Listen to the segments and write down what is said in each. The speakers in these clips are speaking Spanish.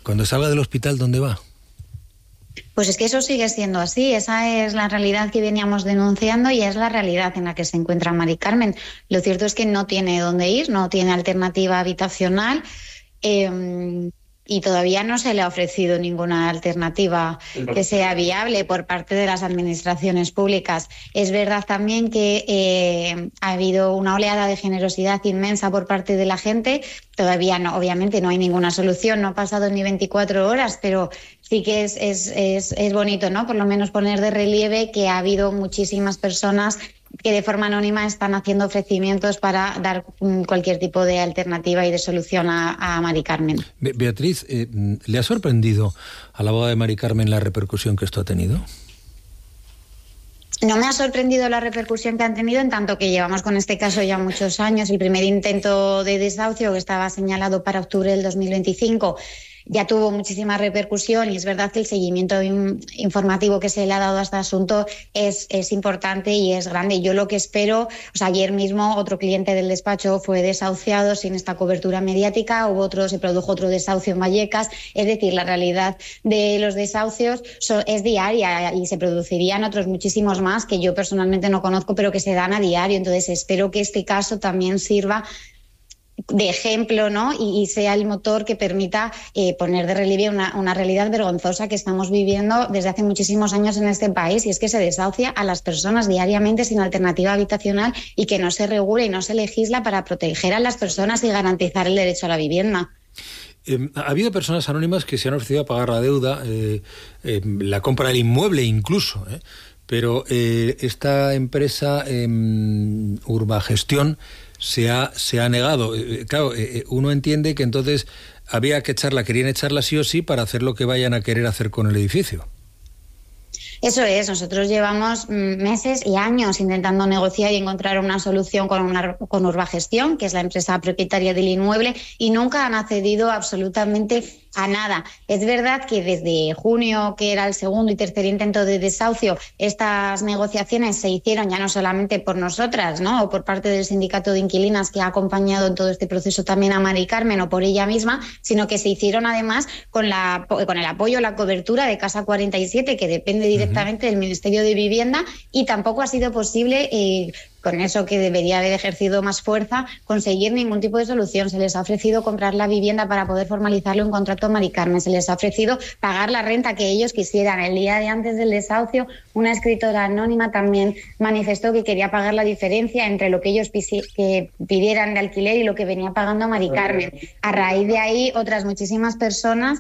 Cuando salga del hospital, ¿dónde va? Pues es que eso sigue siendo así, esa es la realidad que veníamos denunciando y es la realidad en la que se encuentra Mari Carmen. Lo cierto es que no tiene dónde ir, no tiene alternativa habitacional y todavía no se le ha ofrecido ninguna alternativa que sea viable por parte de las administraciones públicas. Es verdad también que ha habido una oleada de generosidad inmensa por parte de la gente. Todavía no, obviamente no hay ninguna solución, no ha pasado ni 24 horas, pero sí que es bonito, ¿no? Por lo menos poner de relieve que ha habido muchísimas personas que de forma anónima están haciendo ofrecimientos para dar cualquier tipo de alternativa y de solución a Mari Carmen. Beatriz, ¿le ha sorprendido a la abogada de Mari Carmen la repercusión que esto ha tenido? No me ha sorprendido la repercusión que han tenido, en tanto que llevamos con este caso ya muchos años. El primer intento de desahucio, que estaba señalado para octubre del 2025, ya tuvo muchísima repercusión y es verdad que el seguimiento informativo que se le ha dado a este asunto es importante y es grande. Yo lo que espero, ayer mismo otro cliente del despacho fue desahuciado sin esta cobertura mediática, se produjo otro desahucio en Vallecas. Es decir, la realidad de los desahucios es diaria y se producirían otros muchísimos más que yo personalmente no conozco, pero que se dan a diario. Entonces espero que este caso también sirva de ejemplo, ¿no? Y sea el motor que permita poner de relieve una realidad vergonzosa que estamos viviendo desde hace muchísimos años en este país, y es que se desahucia a las personas diariamente sin alternativa habitacional y que no se regula y no se legisla para proteger a las personas y garantizar el derecho a la vivienda. Ha habido personas anónimas que se han ofrecido a pagar la deuda, la compra del inmueble incluso, pero esta empresa Urbagestión se ha negado. Claro, uno entiende que entonces querían echarla sí o sí para hacer lo que vayan a querer hacer con el edificio. Eso es, nosotros llevamos meses y años intentando negociar y encontrar una solución con Urbagestión, que es la empresa propietaria del inmueble, y nunca han accedido absolutamente a nada. Es verdad que desde junio, que era el segundo y tercer intento de desahucio, estas negociaciones se hicieron ya no solamente por nosotras, ¿no?, o por parte del sindicato de inquilinas que ha acompañado en todo este proceso también a Mari Carmen, o por ella misma, sino que se hicieron además con el apoyo, la cobertura de Casa 47, que depende directamente del Ministerio de Vivienda, y tampoco ha sido posible con eso que debería haber ejercido más fuerza, conseguir ningún tipo de solución. Se les ha ofrecido comprar la vivienda para poder formalizarlo en contrato a Mari Carmen. Se les ha ofrecido pagar la renta que ellos quisieran. El día de antes del desahucio, una escritora anónima también manifestó que quería pagar la diferencia entre lo que ellos pidieran de alquiler y lo que venía pagando Mari Carmen. A raíz de ahí, otras muchísimas personas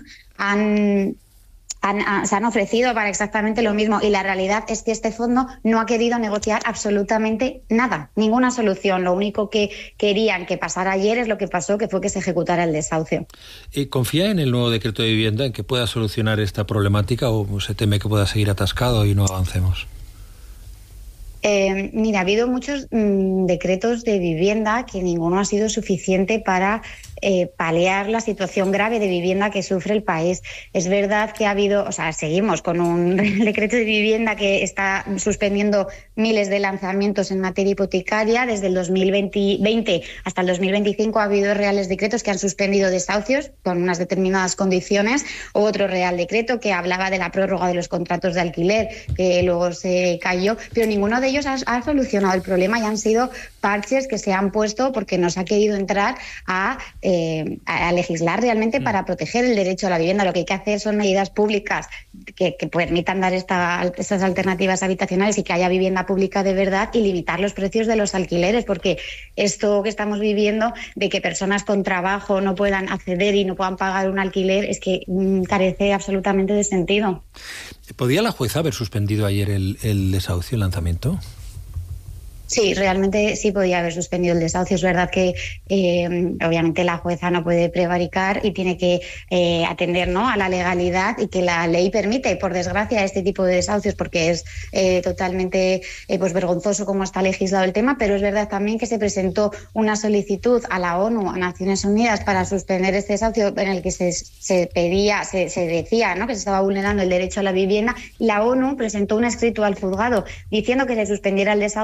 se han ofrecido para exactamente lo mismo, y la realidad es que este fondo no ha querido negociar absolutamente nada, ninguna solución. Lo único que querían que pasara ayer es lo que pasó, que fue que se ejecutara el desahucio. ¿Confía en el nuevo decreto de vivienda, en que pueda solucionar esta problemática, o se teme que pueda seguir atascado y no avancemos? Mira, ha habido muchos decretos de vivienda que ninguno ha sido suficiente para paliar la situación grave de vivienda que sufre el país. Es verdad que seguimos con un decreto de vivienda que está suspendiendo miles de lanzamientos en materia hipotecaria. Desde el 2020 hasta el 2025 ha habido reales decretos que han suspendido desahucios con unas determinadas condiciones, o otro real decreto que hablaba de la prórroga de los contratos de alquiler, que luego se cayó, pero ninguno de ellos ha solucionado el problema, y han sido parches que se han puesto porque no se ha querido entrar a legislar realmente para proteger el derecho a la vivienda. Lo que hay que hacer son medidas públicas que permitan dar estas alternativas habitacionales y que haya vivienda pública de verdad, y limitar los precios de los alquileres, porque esto que estamos viviendo de que personas con trabajo no puedan acceder y no puedan pagar un alquiler es que carece absolutamente de sentido. ¿Podía la jueza haber suspendido ayer el desahucio, el lanzamiento? Sí, realmente sí podía haber suspendido el desahucio. Es verdad que obviamente la jueza no puede prevaricar y tiene que atender, ¿no?, a la legalidad, y que la ley permite, por desgracia, este tipo de desahucios, porque es totalmente vergonzoso cómo está legislado el tema. Pero es verdad también que se presentó una solicitud a la ONU, a Naciones Unidas, para suspender este desahucio, en el que se decía, ¿no?, que se estaba vulnerando el derecho a la vivienda. La ONU presentó un escrito al juzgado diciendo que se suspendiera el desahucio hasta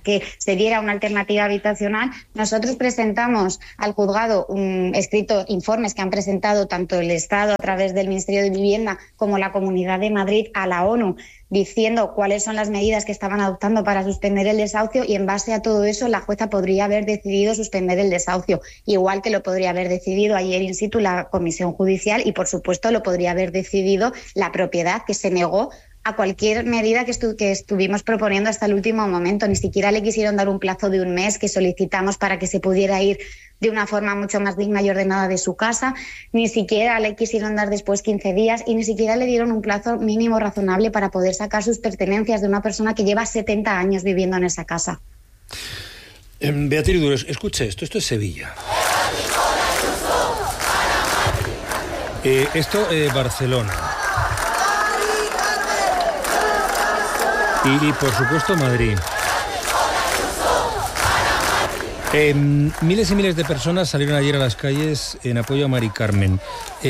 que se diera una alternativa habitacional. Nosotros presentamos al juzgado escritos informes que han presentado tanto el Estado a través del Ministerio de Vivienda como la Comunidad de Madrid a la ONU, diciendo cuáles son las medidas que estaban adoptando para suspender el desahucio, y en base a todo eso la jueza podría haber decidido suspender el desahucio, igual que lo podría haber decidido ayer in situ la Comisión Judicial, y por supuesto lo podría haber decidido la propiedad, que se negó a cualquier medida que estuvimos proponiendo hasta el último momento. Ni siquiera le quisieron dar un plazo de un mes que solicitamos para que se pudiera ir de una forma mucho más digna y ordenada de su casa, ni siquiera le quisieron dar después 15 días y ni siquiera le dieron un plazo mínimo razonable para poder sacar sus pertenencias de una persona que lleva 70 años viviendo en esa casa. Beatriz Duro, escuche esto es Sevilla. Esto Barcelona. Y por supuesto Madrid. Miles y miles de personas salieron ayer a las calles en apoyo a Mari Carmen.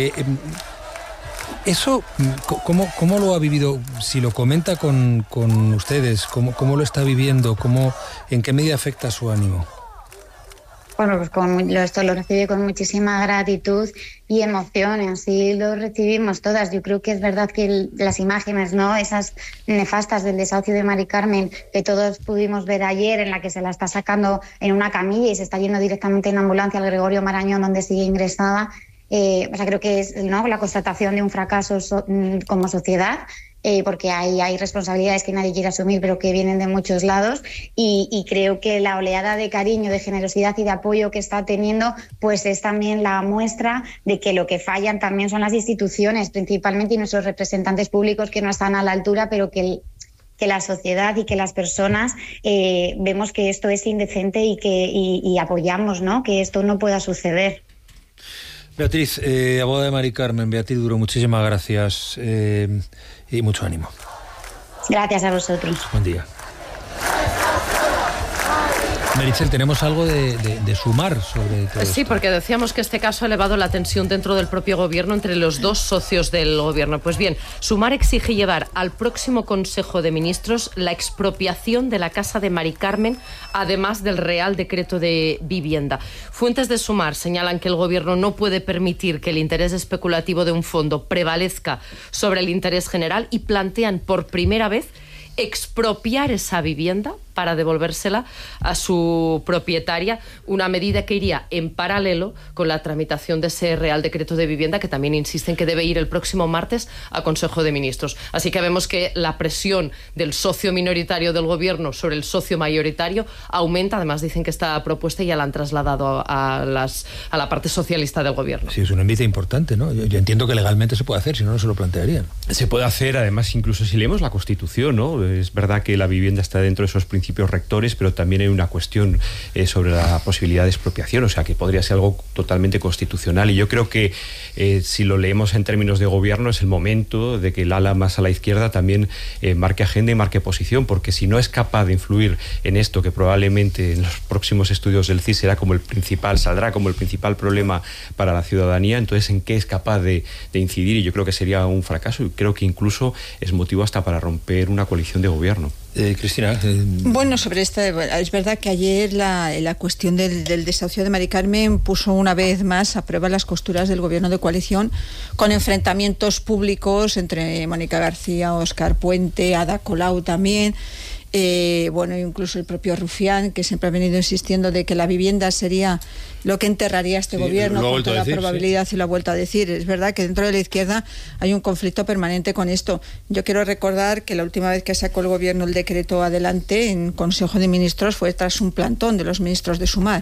Eso, ¿cómo lo ha vivido? Si lo comenta con ustedes, ¿cómo lo está viviendo? ¿En qué medida afecta su ánimo? Bueno, pues esto lo recibí con muchísima gratitud y emoción, así lo recibimos todas. Yo creo que es verdad que las imágenes, ¿no?, esas nefastas del desahucio de Mari Carmen, que todos pudimos ver ayer, en la que se la está sacando en una camilla y se está yendo directamente en ambulancia al Gregorio Marañón, donde sigue ingresada, creo que es, ¿no?, la constatación de un fracaso como sociedad. Porque hay responsabilidades que nadie quiere asumir, pero que vienen de muchos lados, y creo que la oleada de cariño, de generosidad y de apoyo que está teniendo, pues es también la muestra de que lo que fallan también son las instituciones, principalmente, y nuestros representantes públicos, que no están a la altura, pero que la sociedad y que las personas vemos que esto es indecente y apoyamos, ¿no?, que esto no pueda suceder. Beatriz, abogada de Mari Carmen, Beatriz Duro, muchísimas gracias y mucho ánimo. Gracias a vosotros. Buen día. Meritxell, tenemos algo de sumar sobre todo Sí, esto. porque decíamos que este caso ha elevado la tensión dentro del propio gobierno entre los dos socios del gobierno. Pues bien, Sumar exige llevar al próximo Consejo de Ministros la expropiación de la casa de Mari Carmen, además del Real Decreto de Vivienda. Fuentes de Sumar señalan que el gobierno no puede permitir que el interés especulativo de un fondo prevalezca sobre el interés general y plantean por primera vez expropiar esa vivienda para devolvérsela a su propietaria, una medida que iría en paralelo con la tramitación de ese Real Decreto de Vivienda, que también insisten que debe ir el próximo martes a Consejo de Ministros. Así que vemos que la presión del socio minoritario del gobierno sobre el socio mayoritario aumenta. Además, dicen que esta propuesta ya la han trasladado a la parte socialista del gobierno. Sí, es un envite importante, ¿no? Yo entiendo que legalmente se puede hacer, si no, no se lo plantearían. Se puede hacer, además, incluso si leemos la Constitución, ¿no? Es verdad que la vivienda está dentro de esos principios rectores, pero también hay una cuestión sobre la posibilidad de expropiación, o sea que podría ser algo totalmente constitucional, y yo creo que si lo leemos en términos de gobierno es el momento de que el ala más a la izquierda también marque agenda y marque posición, porque si no es capaz de influir en esto, que probablemente en los próximos estudios del CIS saldrá como el principal problema para la ciudadanía, entonces ¿en qué es capaz de incidir? Y yo creo que sería un fracaso, y creo que incluso es motivo hasta para romper una coalición de gobierno. Cristina. Bueno, sobre esta, es verdad que ayer la cuestión del desahucio de Mari Carmen puso una vez más a prueba las costuras del gobierno de coalición, con enfrentamientos públicos entre Mónica García, Óscar Puente, Ada Colau también. Incluso el propio Rufián, que siempre ha venido insistiendo de que la vivienda sería lo que enterraría este gobierno con toda probabilidad, y lo ha vuelto a decir. Es verdad que dentro de la izquierda hay un conflicto permanente con esto. Yo quiero recordar que la última vez que sacó el gobierno el decreto adelante en Consejo de Ministros fue tras un plantón de los ministros de Sumar.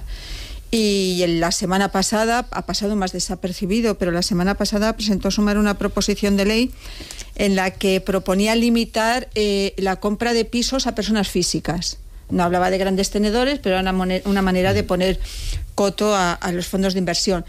Y la semana pasada, ha pasado más desapercibido, pero la semana pasada presentó Sumar una proposición de ley en la que proponía limitar la compra de pisos a personas físicas. No hablaba de grandes tenedores, pero era una manera de poner coto a los fondos de inversión.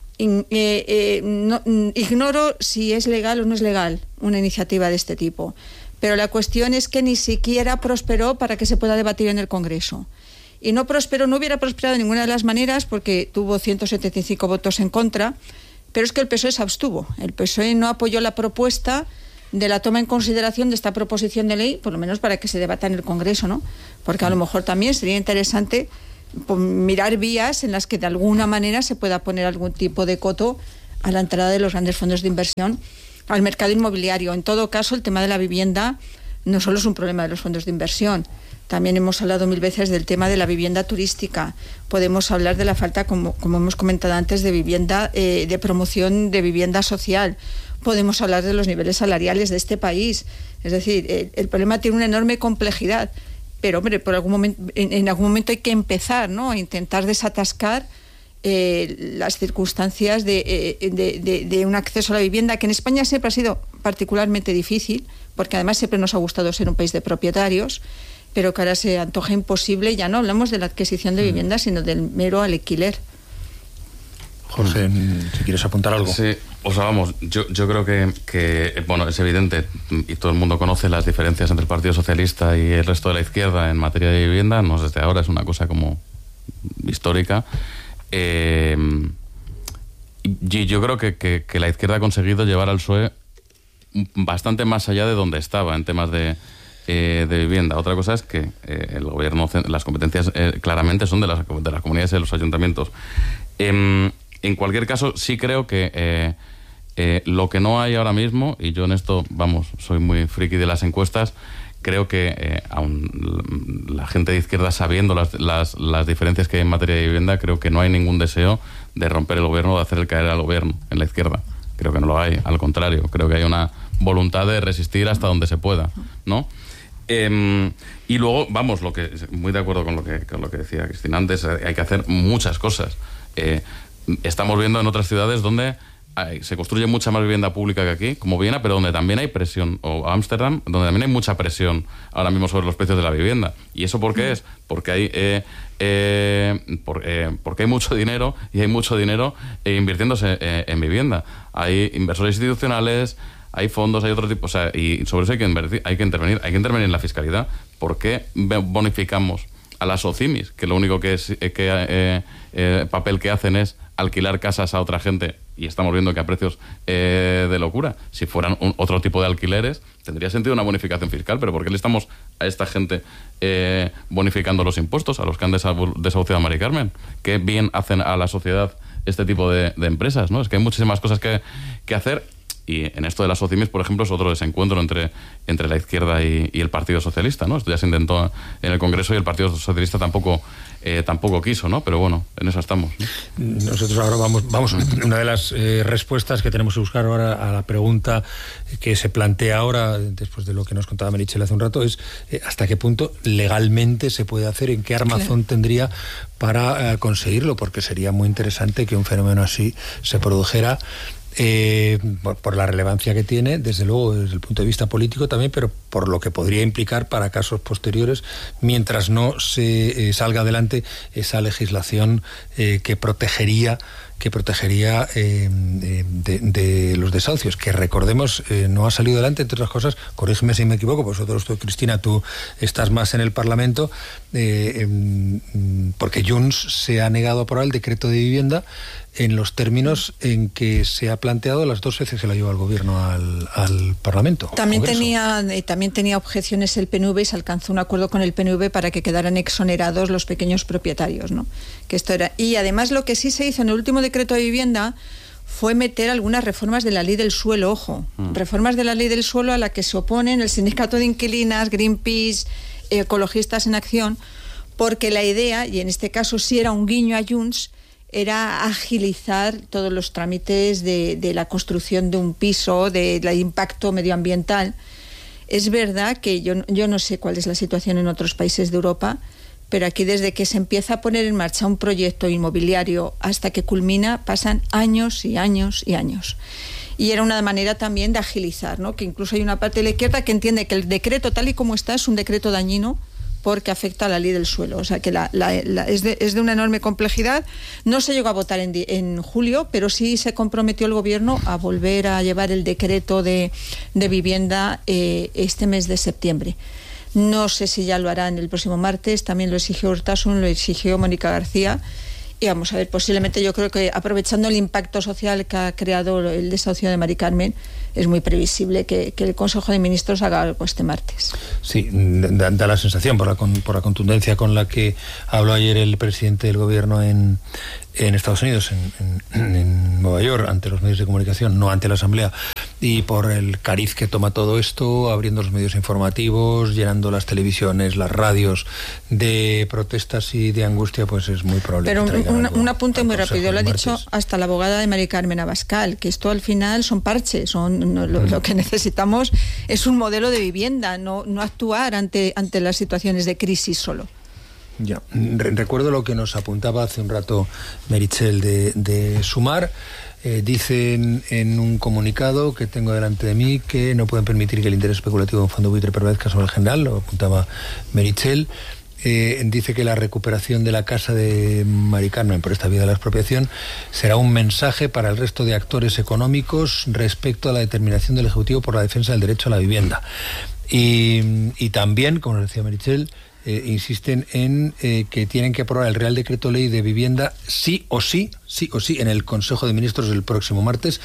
Ignoro si es legal o no es legal una iniciativa de este tipo, pero la cuestión es que ni siquiera prosperó para que se pueda debatir en el Congreso. Y no hubiera prosperado de ninguna de las maneras, porque tuvo 175 votos en contra, pero es que el PSOE se abstuvo. El PSOE no apoyó la propuesta de la toma en consideración de esta proposición de ley, por lo menos para que se debata en el Congreso, ¿no? Porque a lo mejor también sería interesante mirar vías en las que de alguna manera se pueda poner algún tipo de coto a la entrada de los grandes fondos de inversión al mercado inmobiliario. En todo caso, el tema de la vivienda no solo es un problema de los fondos de inversión. También hemos hablado 1000 veces del tema de la vivienda turística. Podemos hablar de la falta, como hemos comentado antes, de vivienda, de promoción de vivienda social. Podemos hablar de los niveles salariales de este país. Es decir, el problema tiene una enorme complejidad. Pero, hombre, en algún momento hay que empezar, ¿no?, a intentar desatascar las circunstancias de un acceso a la vivienda, que en España siempre ha sido particularmente difícil, porque además siempre nos ha gustado ser un país de propietarios, pero que ahora se antoja imposible. Ya no hablamos de la adquisición de vivienda, sino del mero alquiler. Jorge, si quieres apuntar algo. Sí, o sea, vamos, yo creo que bueno, es evidente y todo el mundo conoce las diferencias entre el Partido Socialista y el resto de la izquierda en materia de vivienda, no desde ahora, es una cosa como histórica. Y yo creo que la izquierda ha conseguido llevar al PSOE bastante más allá de donde estaba en temas de vivienda. Otra cosa es que el gobierno, las competencias claramente son de las comunidades y de los ayuntamientos. En cualquier caso, sí creo que lo que no hay ahora mismo, y yo en esto, vamos, soy muy friki de las encuestas, creo que aun la gente de izquierda, sabiendo las diferencias que hay en materia de vivienda, creo que no hay ningún deseo de romper el gobierno o de hacer caer al gobierno en la izquierda. Creo que no lo hay, al contrario, creo que hay una voluntad de resistir hasta donde se pueda, ¿no? Y luego, vamos, muy de acuerdo con lo que decía Cristina antes, hay que hacer muchas cosas. Estamos viendo en otras ciudades donde se construye mucha más vivienda pública que aquí, como Viena, pero donde también hay presión, o Ámsterdam, donde también hay mucha presión ahora mismo sobre los precios de la vivienda. ¿Y eso por qué es? Porque hay mucho dinero, y hay mucho dinero invirtiéndose en vivienda. Hay inversores institucionales, hay fondos, hay otro tipo, o sea, y sobre eso hay que intervenir en la fiscalidad. ¿Por qué bonificamos a las OCIMIs, que lo único papel que hacen es alquilar casas a otra gente, y estamos viendo que a precios de locura? Si fueran otro tipo de alquileres, tendría sentido una bonificación fiscal, pero ¿por qué le estamos a esta gente bonificando los impuestos, a los que han desahuciado a Mari Carmen? ¿Qué bien hacen a la sociedad este tipo de empresas, ¿no? Es que hay muchísimas cosas que hacer. Y en esto de las OCIMIs, por ejemplo, es otro desencuentro entre la izquierda y el Partido Socialista, ¿no? Esto ya se intentó en el Congreso y el Partido Socialista tampoco quiso, ¿no? Pero bueno, en eso estamos, ¿no? Nosotros ahora vamos una de las respuestas que tenemos que buscar ahora a la pregunta que se plantea ahora, después de lo que nos contaba Meritxell hace un rato, es hasta qué punto legalmente se puede hacer, en qué armazón tendría para conseguirlo, porque sería muy interesante que un fenómeno así se produjera. Por la relevancia que tiene, desde luego desde el punto de vista político también, pero por lo que podría implicar para casos posteriores, mientras no se salga adelante esa legislación que protegería de los desahucios, que recordemos no ha salido adelante, entre otras cosas, corrígeme si me equivoco, vosotros, Cristina, tú estás más en el Parlamento, porque Junts se ha negado a aprobar el decreto de vivienda en los términos en que se ha planteado las dos veces que la llevó el gobierno al Parlamento. También tenía objeciones el PNV, y se alcanzó un acuerdo con el PNV para que quedaran exonerados los pequeños propietarios, ¿no? Que esto era. Y además lo que sí se hizo en el último decreto de vivienda fue meter algunas reformas de la ley del suelo, ojo, reformas de la ley del suelo a la que se oponen el Sindicato de Inquilinas, Greenpeace, Ecologistas en Acción, porque la idea, y en este caso sí era un guiño a Junts, era agilizar todos los trámites de la construcción de un piso, del impacto medioambiental. Es verdad que yo no sé cuál es la situación en otros países de Europa, pero aquí desde que se empieza a poner en marcha un proyecto inmobiliario hasta que culmina pasan años y años y años. Y era una manera también de agilizar, ¿no? Que incluso hay una parte de la izquierda que entiende que el decreto tal y como está es un decreto dañino porque afecta a la ley del suelo. O sea que es de una enorme complejidad. No se llegó a votar en julio, pero sí se comprometió el gobierno a volver a llevar el decreto de vivienda este mes de septiembre. No sé si ya lo harán el próximo martes, también lo exigió Urtasun, lo exigió Mónica García, Y vamos a ver, posiblemente yo creo que aprovechando el impacto social que ha creado el desahucio de Mari Carmen, es muy previsible que el Consejo de Ministros haga algo este martes. Sí, da la sensación, por la contundencia con la que habló ayer el presidente del gobierno en Estados Unidos, en Nueva York, ante los medios de comunicación, no ante la Asamblea, y por el cariz que toma todo esto, abriendo los medios informativos, llenando las televisiones, las radios de protestas y de angustia, pues es muy probable. Pero que un apunte muy rápido, lo ha dicho martes. hasta la abogada de Mari Carmen Abascal, que esto al final son parches, lo que necesitamos es un modelo de vivienda, no actuar ante las situaciones de crisis solo. Ya, recuerdo lo que nos apuntaba hace un rato Meritxell de Sumar. Dicen en un comunicado que tengo delante de mí que no pueden permitir que el interés especulativo de un fondo buitre prevalezca sobre el general, lo apuntaba Meritxell. Dice que la recuperación de la casa de Mari Carmen por esta vía de la expropiación será un mensaje para el resto de actores económicos respecto a la determinación del Ejecutivo por la defensa del derecho a la vivienda. Y también, como decía Meritxell, insisten en que tienen que aprobar el Real Decreto Ley de Vivienda sí o sí en el Consejo de Ministros del próximo martes,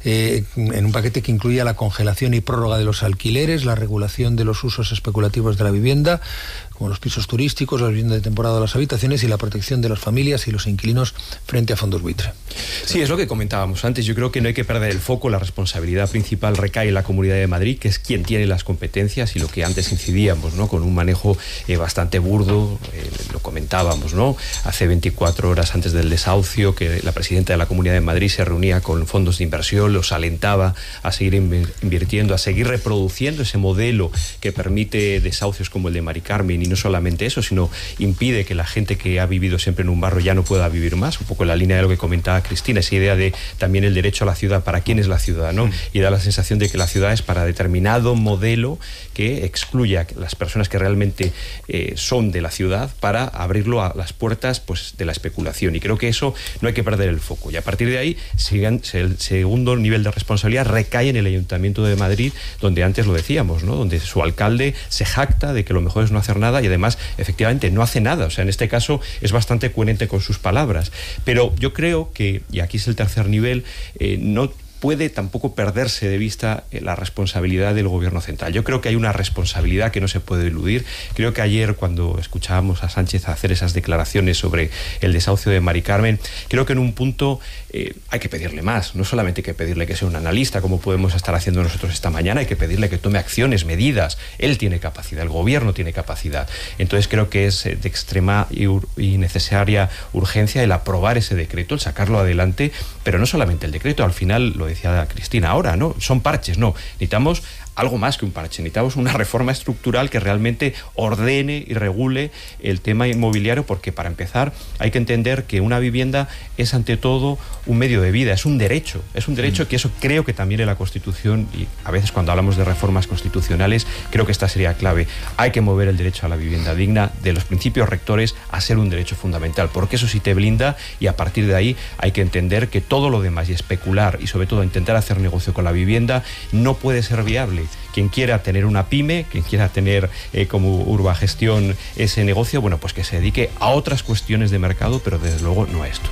en un paquete que incluya la congelación y prórroga de los alquileres, la regulación de los usos especulativos de la vivienda, como los pisos turísticos, la vivienda de temporada o las habitaciones, y la protección de las familias y los inquilinos frente a fondos buitre. Sí, es lo que comentábamos antes. Yo creo que no hay que perder el foco. La responsabilidad principal recae en la Comunidad de Madrid, que es quien tiene las competencias, y lo que antes incidíamos, ¿no?, con un manejo bastante burdo, lo comentábamos, ¿no?, hace 24 horas antes del desahucio, que la presidenta de la Comunidad de Madrid se reunía con fondos de inversión, los alentaba a seguir invirtiendo, a seguir reproduciendo ese modelo que permite desahucios como el de Mari Carmen. Y no solamente eso, sino impide que la gente que ha vivido siempre en un barrio ya no pueda vivir más, un poco en la línea de lo que comentaba Cristina, esa idea de también el derecho a la ciudad, para quién es la ciudad, ¿no? Y da la sensación de que la ciudad es para determinado modelo que excluye a las personas que realmente son de la ciudad, para abrirlo a las puertas, pues, de la especulación. Y creo que eso no hay que perder el foco. Y a partir de ahí, el segundo nivel de responsabilidad recae en el Ayuntamiento de Madrid, donde antes lo decíamos, ¿no?, donde su alcalde se jacta de que lo mejor es no hacer nada, y además efectivamente no hace nada. O sea, en este caso es bastante coherente con sus palabras. Pero yo creo que, y aquí es el tercer nivel, no puede tampoco perderse de vista la responsabilidad del gobierno central. Yo creo que hay una responsabilidad que no se puede eludir. Creo que ayer, cuando escuchábamos a Sánchez hacer esas declaraciones sobre el desahucio de Mari Carmen, creo que en un punto hay que pedirle más. No solamente hay que pedirle que sea un analista, como podemos estar haciendo nosotros esta mañana, hay que pedirle que tome acciones, medidas. Él tiene capacidad, el gobierno tiene capacidad. Entonces creo que es de extrema y necesaria urgencia el aprobar ese decreto, el sacarlo adelante, pero no solamente el decreto. Al final, lo decía Cristina ahora, ¿no?, son parches, no, necesitamos algo más que un parche, necesitamos una reforma estructural que realmente ordene y regule el tema inmobiliario, porque para empezar hay que entender que una vivienda es ante todo un medio de vida, es un derecho que eso creo que también en la Constitución, y a veces cuando hablamos de reformas constitucionales creo que esta sería clave. Hay que mover el derecho a la vivienda digna de los principios rectores a ser un derecho fundamental, porque eso sí te blinda, y a partir de ahí hay que entender que todo lo demás, y especular y sobre todo intentar hacer negocio con la vivienda, no puede ser viable. Quien quiera tener una pyme, quien quiera tener como Urbagestión ese negocio, bueno, pues que se dedique a otras cuestiones de mercado, pero desde luego no a esto.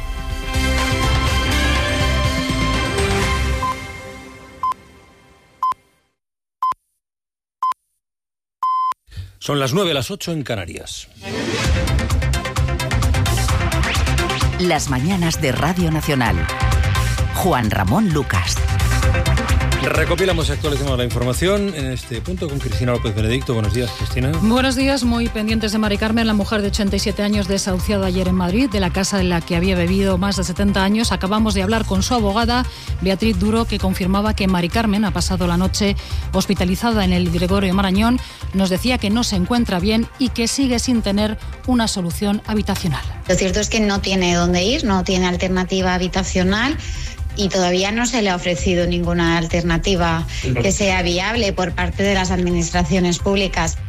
Son las 9, las 8 en Canarias. Las mañanas de Radio Nacional. Juan Ramón Lucas. Recopilamos y actualizamos la información en este punto con Cristina López Benedicto. Buenos días, Cristina. Buenos días, muy pendientes de Mari Carmen, la mujer de 87 años desahuciada ayer en Madrid, de la casa en la que había vivido más de 70 años. Acabamos de hablar con su abogada, Beatriz Duro, que confirmaba que Mari Carmen ha pasado la noche hospitalizada en el Gregorio Marañón. Nos decía que no se encuentra bien y que sigue sin tener una solución habitacional. Lo cierto es que no tiene dónde ir, no tiene alternativa habitacional, y todavía no se le ha ofrecido ninguna alternativa que sea viable por parte de las administraciones públicas.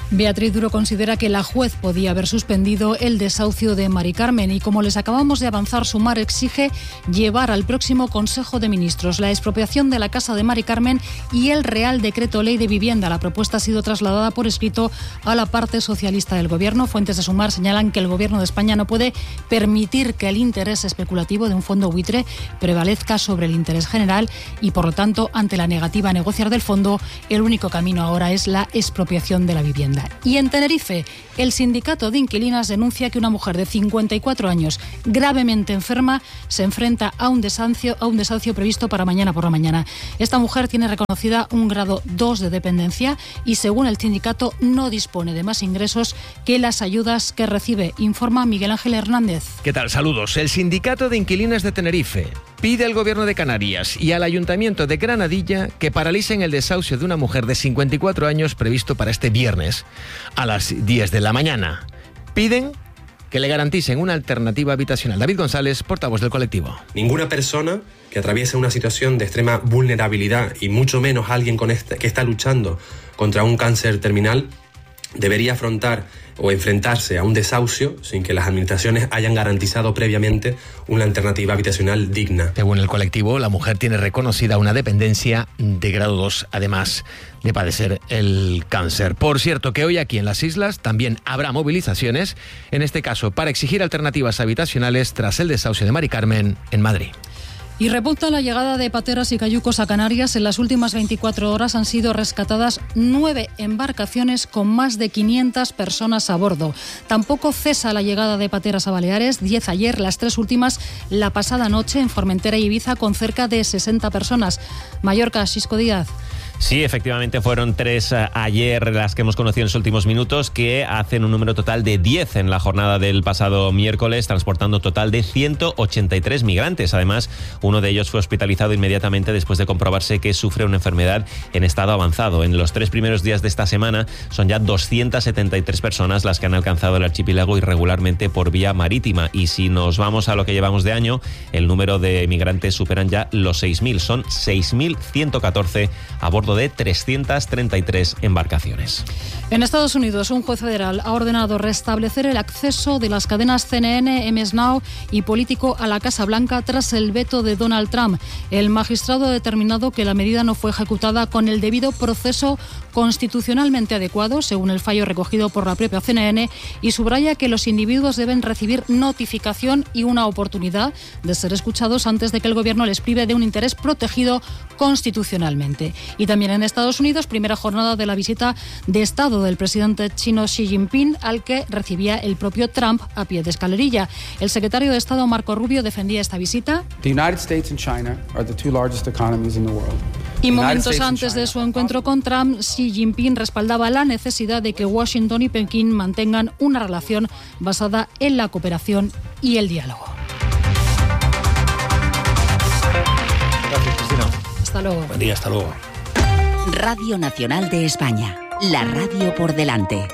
Beatriz Duro considera que la juez podía haber suspendido el desahucio de Mari Carmen y, como les acabamos de avanzar, Sumar exige llevar al próximo Consejo de Ministros la expropiación de la casa de Mari Carmen y el Real Decreto Ley de Vivienda. La propuesta ha sido trasladada por escrito a la parte socialista del Gobierno. Fuentes de Sumar señalan que el Gobierno de España no puede permitir que el interés especulativo de un fondo buitre prevalezca sobre el interés general y, por lo tanto, ante la negativa a negociar del fondo, el único camino ahora es la expropiación de la vivienda. Y en Tenerife, el sindicato de inquilinas denuncia que una mujer de 54 años gravemente enferma se enfrenta a un desahucio previsto para mañana por la mañana. Esta mujer tiene reconocida un grado 2 de dependencia y, según el sindicato, no dispone de más ingresos que las ayudas que recibe, informa Miguel Ángel Hernández. ¿Qué tal? Saludos. El sindicato de inquilinas de Tenerife pide al Gobierno de Canarias y al Ayuntamiento de Granadilla que paralicen el desahucio de una mujer de 54 años previsto para este viernes a las 10 de la mañana. Piden que le garanticen una alternativa habitacional. David González, portavoz del colectivo. Ninguna persona que atraviese una situación de extrema vulnerabilidad, y mucho menos alguien que está luchando contra un cáncer terminal, debería afrontar o enfrentarse a un desahucio sin que las administraciones hayan garantizado previamente una alternativa habitacional digna. Según el colectivo, la mujer tiene reconocida una dependencia de grado 2, además de padecer el cáncer. Por cierto, que hoy aquí en las islas también habrá movilizaciones, en este caso para exigir alternativas habitacionales tras el desahucio de Mari Carmen en Madrid. Y repunta la llegada de pateras y cayucos a Canarias. En las últimas 24 horas han sido rescatadas 9 embarcaciones con más de 500 personas a bordo. Tampoco cesa la llegada de pateras a Baleares, 10 ayer, las 3 últimas la pasada noche en Formentera y Ibiza con cerca de 60 personas. Mallorca, Xisco Díaz. Sí, efectivamente fueron 3 ayer las que hemos conocido en los últimos minutos, que hacen un número total de 10 en la jornada del pasado miércoles, transportando total de 183 migrantes. Además, uno de ellos fue hospitalizado inmediatamente después de comprobarse que sufre una enfermedad en estado avanzado. En los 3 primeros días de esta semana son ya 273 personas las que han alcanzado el archipiélago irregularmente por vía marítima. Y si nos vamos a lo que llevamos de año, el número de migrantes superan ya los 6.000. Son 6.114 a bordo de 333 embarcaciones. En Estados Unidos, un juez federal ha ordenado restablecer el acceso de las cadenas CNN, MS Now y Político a la Casa Blanca tras el veto de Donald Trump. El magistrado ha determinado que la medida no fue ejecutada con el debido proceso constitucionalmente adecuado, según el fallo recogido por la propia CNN, y subraya que los individuos deben recibir notificación y una oportunidad de ser escuchados antes de que el gobierno les prive de un interés protegido constitucionalmente. Y también en Estados Unidos, primera jornada de la visita de Estado del presidente chino Xi Jinping, al que recibía el propio Trump a pie de escalerilla. El secretario de Estado, Marco Rubio, defendía esta visita. The United States and China are the 2 largest economies in the world. Y momentos antes de su encuentro con Trump, Xi Jinping respaldaba la necesidad de que Washington y Pekín mantengan una relación basada en la cooperación y el diálogo. Gracias, Cristina. Hasta luego. Buen día, hasta luego. Radio Nacional de España, la radio por delante.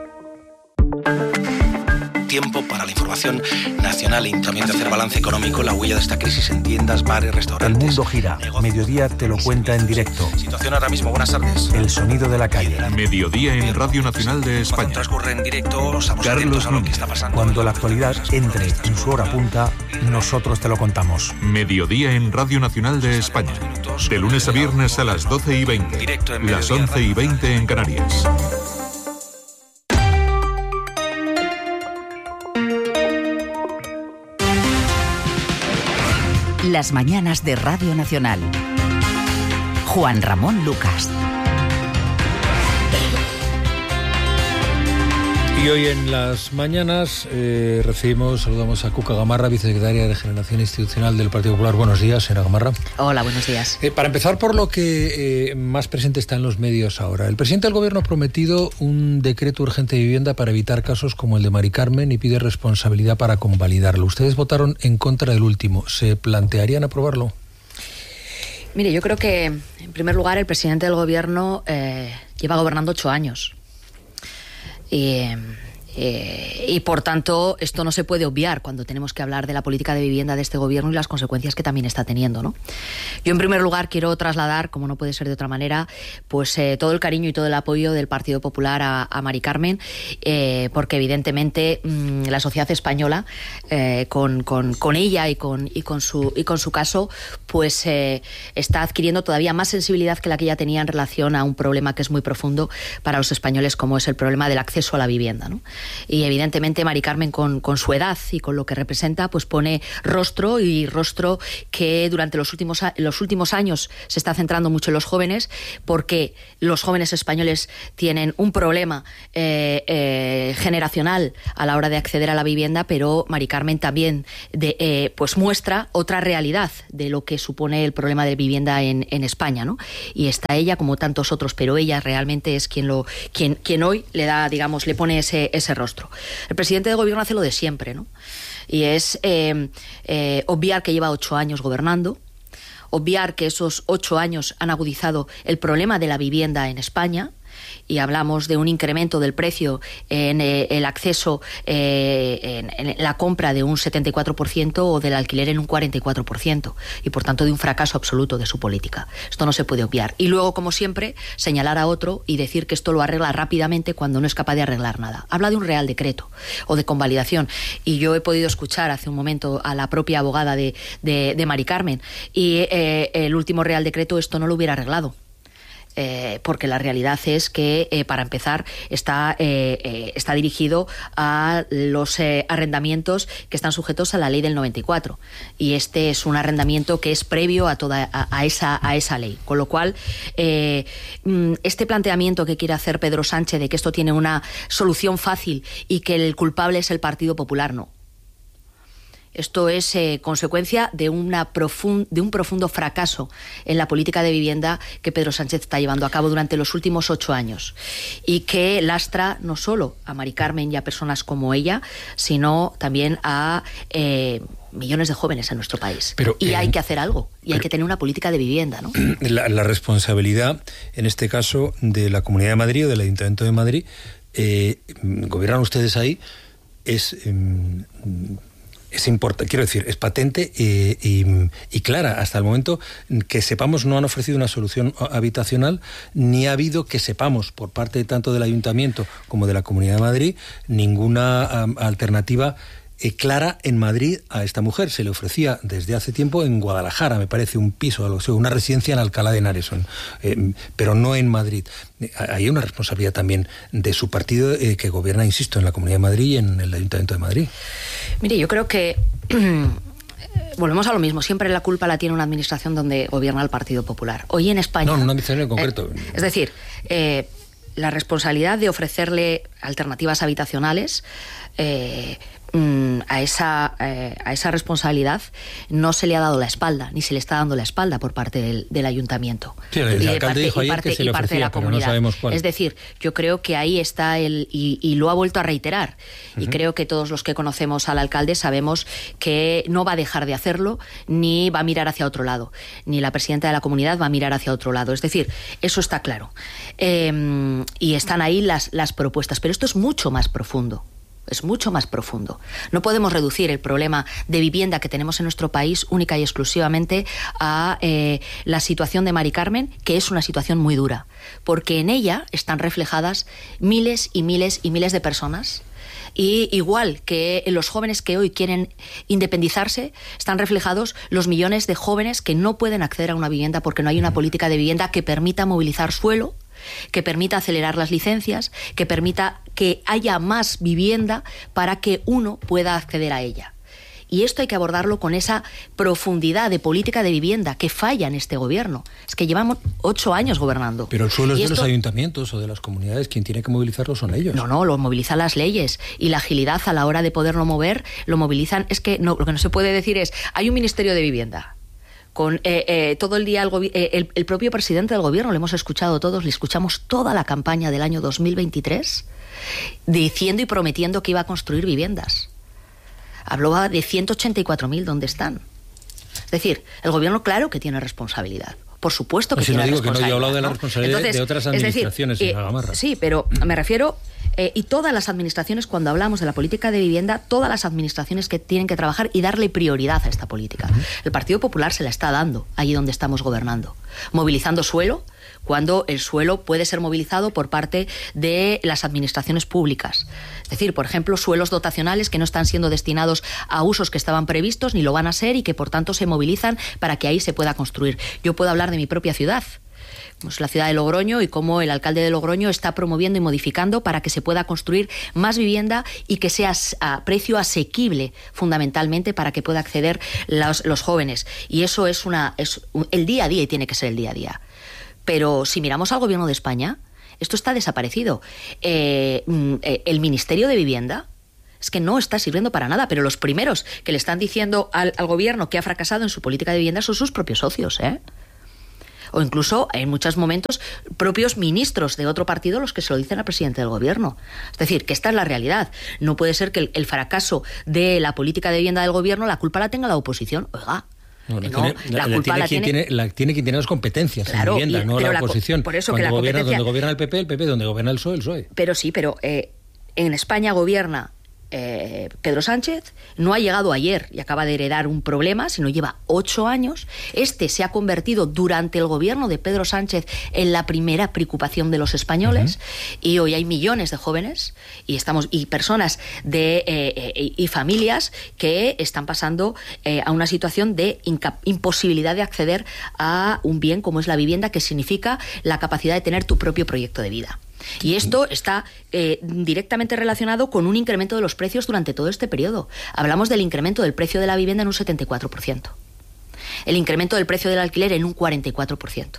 Tiempo para la información nacional y también de hacer balance económico, la huella de esta crisis en tiendas, bares, restaurantes. El mundo gira. Mediodía te lo cuenta en directo. Situación ahora mismo, buenas tardes. El sonido de la calle. Mediodía en Radio Nacional de España. Cuando transcurre en directo, estamos atentos a lo que está pasando. Cuando la actualidad entre en su hora punta, nosotros te lo contamos. Mediodía en Radio Nacional de España. De lunes a viernes a las 12:20. Las 11:20 en Canarias. Las mañanas de Radio Nacional. Juan Ramón Lucas. Y hoy en las mañanas saludamos a Cuca Gamarra, vicesecretaria de Regeneración Institucional del Partido Popular. Buenos días, señora Gamarra. Hola, buenos días. Para empezar por lo que más presente está en los medios ahora. El presidente del Gobierno ha prometido un decreto urgente de vivienda para evitar casos como el de Mari Carmen y pide responsabilidad para convalidarlo. Ustedes votaron en contra del último. ¿Se plantearían aprobarlo? Mire, yo creo que, en primer lugar, el presidente del Gobierno lleva gobernando 8 años. Y Y por tanto, esto no se puede obviar cuando tenemos que hablar de la política de vivienda de este gobierno y las consecuencias que también está teniendo, ¿no? Yo, en primer lugar, quiero trasladar, como no puede ser de otra manera, pues todo el cariño y todo el apoyo del Partido Popular a Mari Carmen, porque evidentemente la sociedad española, con ella y con su caso, pues está adquiriendo todavía más sensibilidad que la que ya tenía en relación a un problema que es muy profundo para los españoles, como es el problema del acceso a la vivienda, ¿no? Y evidentemente Mari Carmen, con su edad y con lo que representa, pues pone rostro que durante los últimos años se está centrando mucho en los jóvenes, porque los jóvenes españoles tienen un problema generacional a la hora de acceder a la vivienda, pero Mari Carmen también pues muestra otra realidad de lo que supone el problema de vivienda en España, ¿no? Y está ella como tantos otros, pero ella realmente es quien hoy le da, digamos, le pone ese rostro. El presidente de gobierno hace lo de siempre, ¿no? Y es obviar que lleva 8 años gobernando, obviar que esos 8 años han agudizado el problema de la vivienda en España, y hablamos de un incremento del precio en el acceso, en la compra de un 74% o del alquiler en un 44%, y por tanto de un fracaso absoluto de su política. Esto no se puede obviar. Y luego, como siempre, señalar a otro y decir que esto lo arregla rápidamente cuando no es capaz de arreglar nada. Habla de un real decreto o de convalidación, y yo he podido escuchar hace un momento a la propia abogada de Mari Carmen, y el último real decreto esto no lo hubiera arreglado. Porque la realidad es que, para empezar, está dirigido a los arrendamientos que están sujetos a la ley del 94, y este es un arrendamiento que es previo a esa ley, con lo cual este planteamiento que quiere hacer Pedro Sánchez de que esto tiene una solución fácil y que el culpable es el Partido Popular, no. Esto es consecuencia de un profundo fracaso en la política de vivienda que Pedro Sánchez está llevando a cabo durante los últimos 8 años, y que lastra no solo a Mari Carmen y a personas como ella, sino también a millones de jóvenes en nuestro país. Y hay que hacer algo, y hay que tener una política de vivienda, ¿no? La responsabilidad, en este caso, de la Comunidad de Madrid o del Ayuntamiento de Madrid, gobiernan ustedes ahí, es importante, quiero decir, es patente y clara. Hasta el momento que sepamos, no han ofrecido una solución habitacional, ni ha habido, que sepamos, por parte tanto del Ayuntamiento como de la Comunidad de Madrid, ninguna alternativa clara en Madrid a esta mujer. Se le ofrecía desde hace tiempo en Guadalajara, me parece, un piso, una residencia en Alcalá de Henares, pero no en Madrid. Hay una responsabilidad también de su partido, que gobierna, insisto, en la Comunidad de Madrid y en el Ayuntamiento de Madrid. Mire, yo creo que volvemos a lo mismo. Siempre la culpa la tiene una administración donde gobierna el Partido Popular. Hoy en España... No, una administración en concreto. Es decir, la responsabilidad de ofrecerle alternativas habitacionales... a esa responsabilidad no se le ha dado la espalda, ni se le está dando la espalda por parte del ayuntamiento. Sí, el alcalde dijo ayer que se le ofrecía, parte de la comunidad. Pero no sabemos cuál. Es decir, yo creo que ahí está y lo ha vuelto a reiterar. Y creo que todos los que conocemos al alcalde sabemos que no va a dejar de hacerlo, ni va a mirar hacia otro lado, ni la presidenta de la comunidad va a mirar hacia otro lado. Es decir, eso está claro. Y están ahí las propuestas, pero esto es mucho más profundo. Es mucho más profundo. No podemos reducir el problema de vivienda que tenemos en nuestro país única y exclusivamente a la situación de Mari Carmen, que es una situación muy dura, porque en ella están reflejadas miles y miles y miles de personas. Y igual que en los jóvenes que hoy quieren independizarse, están reflejados los millones de jóvenes que no pueden acceder a una vivienda porque no hay una política de vivienda que permita movilizar suelo, que permita acelerar las licencias, que permita que haya más vivienda para que uno pueda acceder a ella. Y esto hay que abordarlo con esa profundidad de política de vivienda que falla en este gobierno. Es que llevamos 8 años gobernando. Pero el suelo es de los ayuntamientos o de las comunidades. Quien tiene que movilizarlo son ellos. No, lo movilizan las leyes. Y la agilidad a la hora de poderlo mover, lo movilizan. Es que no, lo que no se puede decir es, hay un Ministerio de Vivienda. Con todo el día el propio presidente del gobierno, le hemos escuchado todos, le escuchamos toda la campaña del año 2023 diciendo y prometiendo que iba a construir viviendas. Hablaba de 184.000, ¿dónde están? Es decir, el gobierno claro que tiene responsabilidad. Por supuesto que tiene responsabilidad. Que no, yo he hablado de la responsabilidad de otras administraciones, señora Gamarra. Sí, pero me refiero y todas las administraciones, cuando hablamos de la política de vivienda, todas las administraciones que tienen que trabajar y darle prioridad a esta política. El Partido Popular se la está dando allí donde estamos gobernando, movilizando suelo, cuando el suelo puede ser movilizado por parte de las administraciones públicas. Es decir, por ejemplo, suelos dotacionales que no están siendo destinados a usos que estaban previstos ni lo van a ser y que por tanto se movilizan para que ahí se pueda construir. Yo puedo hablar de mi propia ciudad, como es la ciudad de Logroño, y cómo el alcalde de Logroño está promoviendo y modificando para que se pueda construir más vivienda y que sea a precio asequible, fundamentalmente, para que pueda acceder los jóvenes. Y eso es el día a día, y tiene que ser el día a día. Pero si miramos al Gobierno de España, esto está desaparecido. El Ministerio de Vivienda es que no está sirviendo para nada, pero los primeros que le están diciendo al Gobierno que ha fracasado en su política de vivienda son sus propios socios, o incluso en muchos momentos propios ministros de otro partido los que se lo dicen al presidente del Gobierno. Es decir, que esta es la realidad. No puede ser que el fracaso de la política de vivienda del Gobierno, la culpa la tenga la oposición. Oiga, la culpa la tiene quien tiene las competencias, claro, en vivienda, no la oposición. Por eso donde que gobierna el PP, donde gobierna el PSOE. Pero sí, en España gobierna Pedro Sánchez, no ha llegado ayer y acaba de heredar un problema, sino lleva 8 años. Este se ha convertido durante el gobierno de Pedro Sánchez en la primera preocupación de los españoles, y hoy hay millones de jóvenes y personas y familias que están pasando a una situación de imposibilidad de acceder a un bien como es la vivienda, que significa la capacidad de tener tu propio proyecto de vida. Y esto está directamente relacionado con un incremento de los precios durante todo este periodo. Hablamos del incremento del precio de la vivienda en un 74%. El incremento del precio del alquiler en un 44%.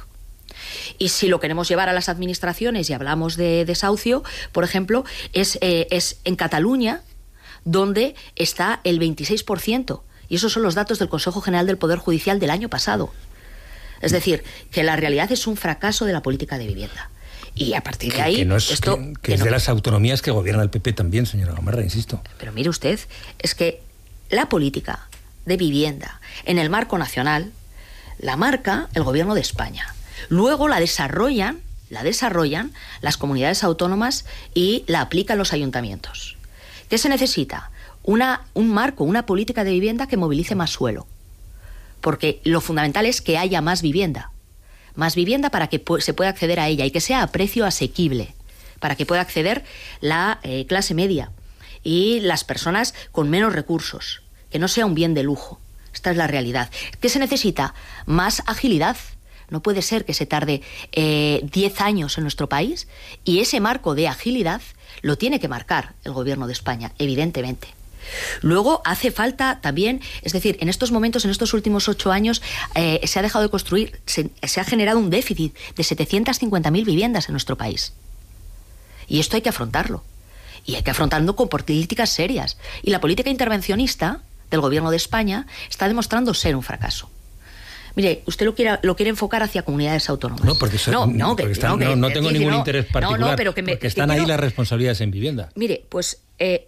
Y si lo queremos llevar a las administraciones y hablamos de desahucio, por ejemplo, es en Cataluña donde está el 26%. Y esos son los datos del Consejo General del Poder Judicial del año pasado. Es decir, que la realidad es un fracaso de la política de vivienda. Y a partir de ahí... de las autonomías que gobierna el PP también, señora Gamarra, insisto. Pero mire usted, es que la política de vivienda en el marco nacional la marca el Gobierno de España. Luego la desarrollan las comunidades autónomas y la aplican los ayuntamientos. ¿Qué se necesita? Un marco, una política de vivienda que movilice más suelo. Porque lo fundamental es que haya más vivienda para que se pueda acceder a ella y que sea a precio asequible, para que pueda acceder la clase media y las personas con menos recursos, que no sea un bien de lujo. Esta es la realidad. ¿Qué se necesita? Más agilidad. No puede ser que se tarde 10 años en nuestro país, y ese marco de agilidad lo tiene que marcar el Gobierno de España, evidentemente. Luego hace falta también, es decir, en estos momentos, en estos últimos 8 años, se ha dejado de construir, se ha generado un déficit de 750.000 viviendas en nuestro país. Y esto hay que afrontarlo. Y hay que afrontarlo con políticas serias. Y la política intervencionista del Gobierno de España está demostrando ser un fracaso. Mire, usted lo quiere enfocar hacia comunidades autónomas. No, porque no tengo ningún interés particular, porque están ahí las responsabilidades en vivienda. Mire, pues...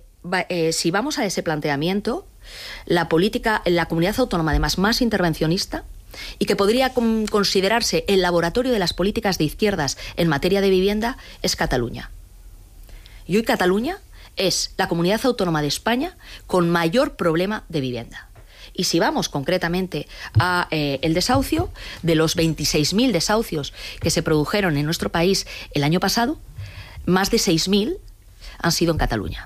si vamos a ese planteamiento, la comunidad autónoma además más intervencionista y que podría considerarse el laboratorio de las políticas de izquierdas en materia de vivienda es Cataluña. Y hoy Cataluña es la comunidad autónoma de España con mayor problema de vivienda. Y si vamos concretamente a el desahucio, de los 26.000 desahucios que se produjeron en nuestro país el año pasado, más de 6.000 han sido en Cataluña.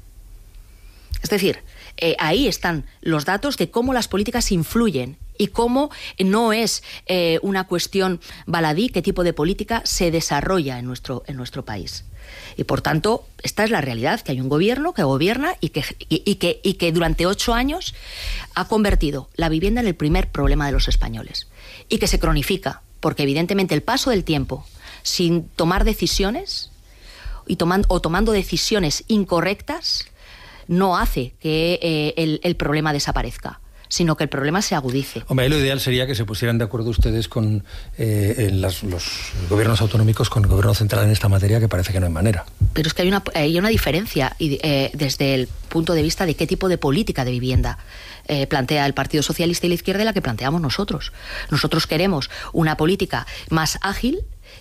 Es decir, ahí están los datos de cómo las políticas influyen y cómo no es una cuestión baladí qué tipo de política se desarrolla en nuestro país. Y por tanto, esta es la realidad, que hay un gobierno que gobierna y que durante 8 años ha convertido la vivienda en el primer problema de los españoles. Y que se cronifica, porque evidentemente el paso del tiempo sin tomar decisiones tomando decisiones incorrectas no hace que el problema desaparezca, sino que el problema se agudice. Hombre, lo ideal sería que se pusieran de acuerdo ustedes con los gobiernos autonómicos con el gobierno central en esta materia, que parece que no hay manera. Pero es que hay una diferencia desde el punto de vista de qué tipo de política de vivienda plantea el Partido Socialista y la izquierda y la que planteamos nosotros. Nosotros queremos una política más ágil,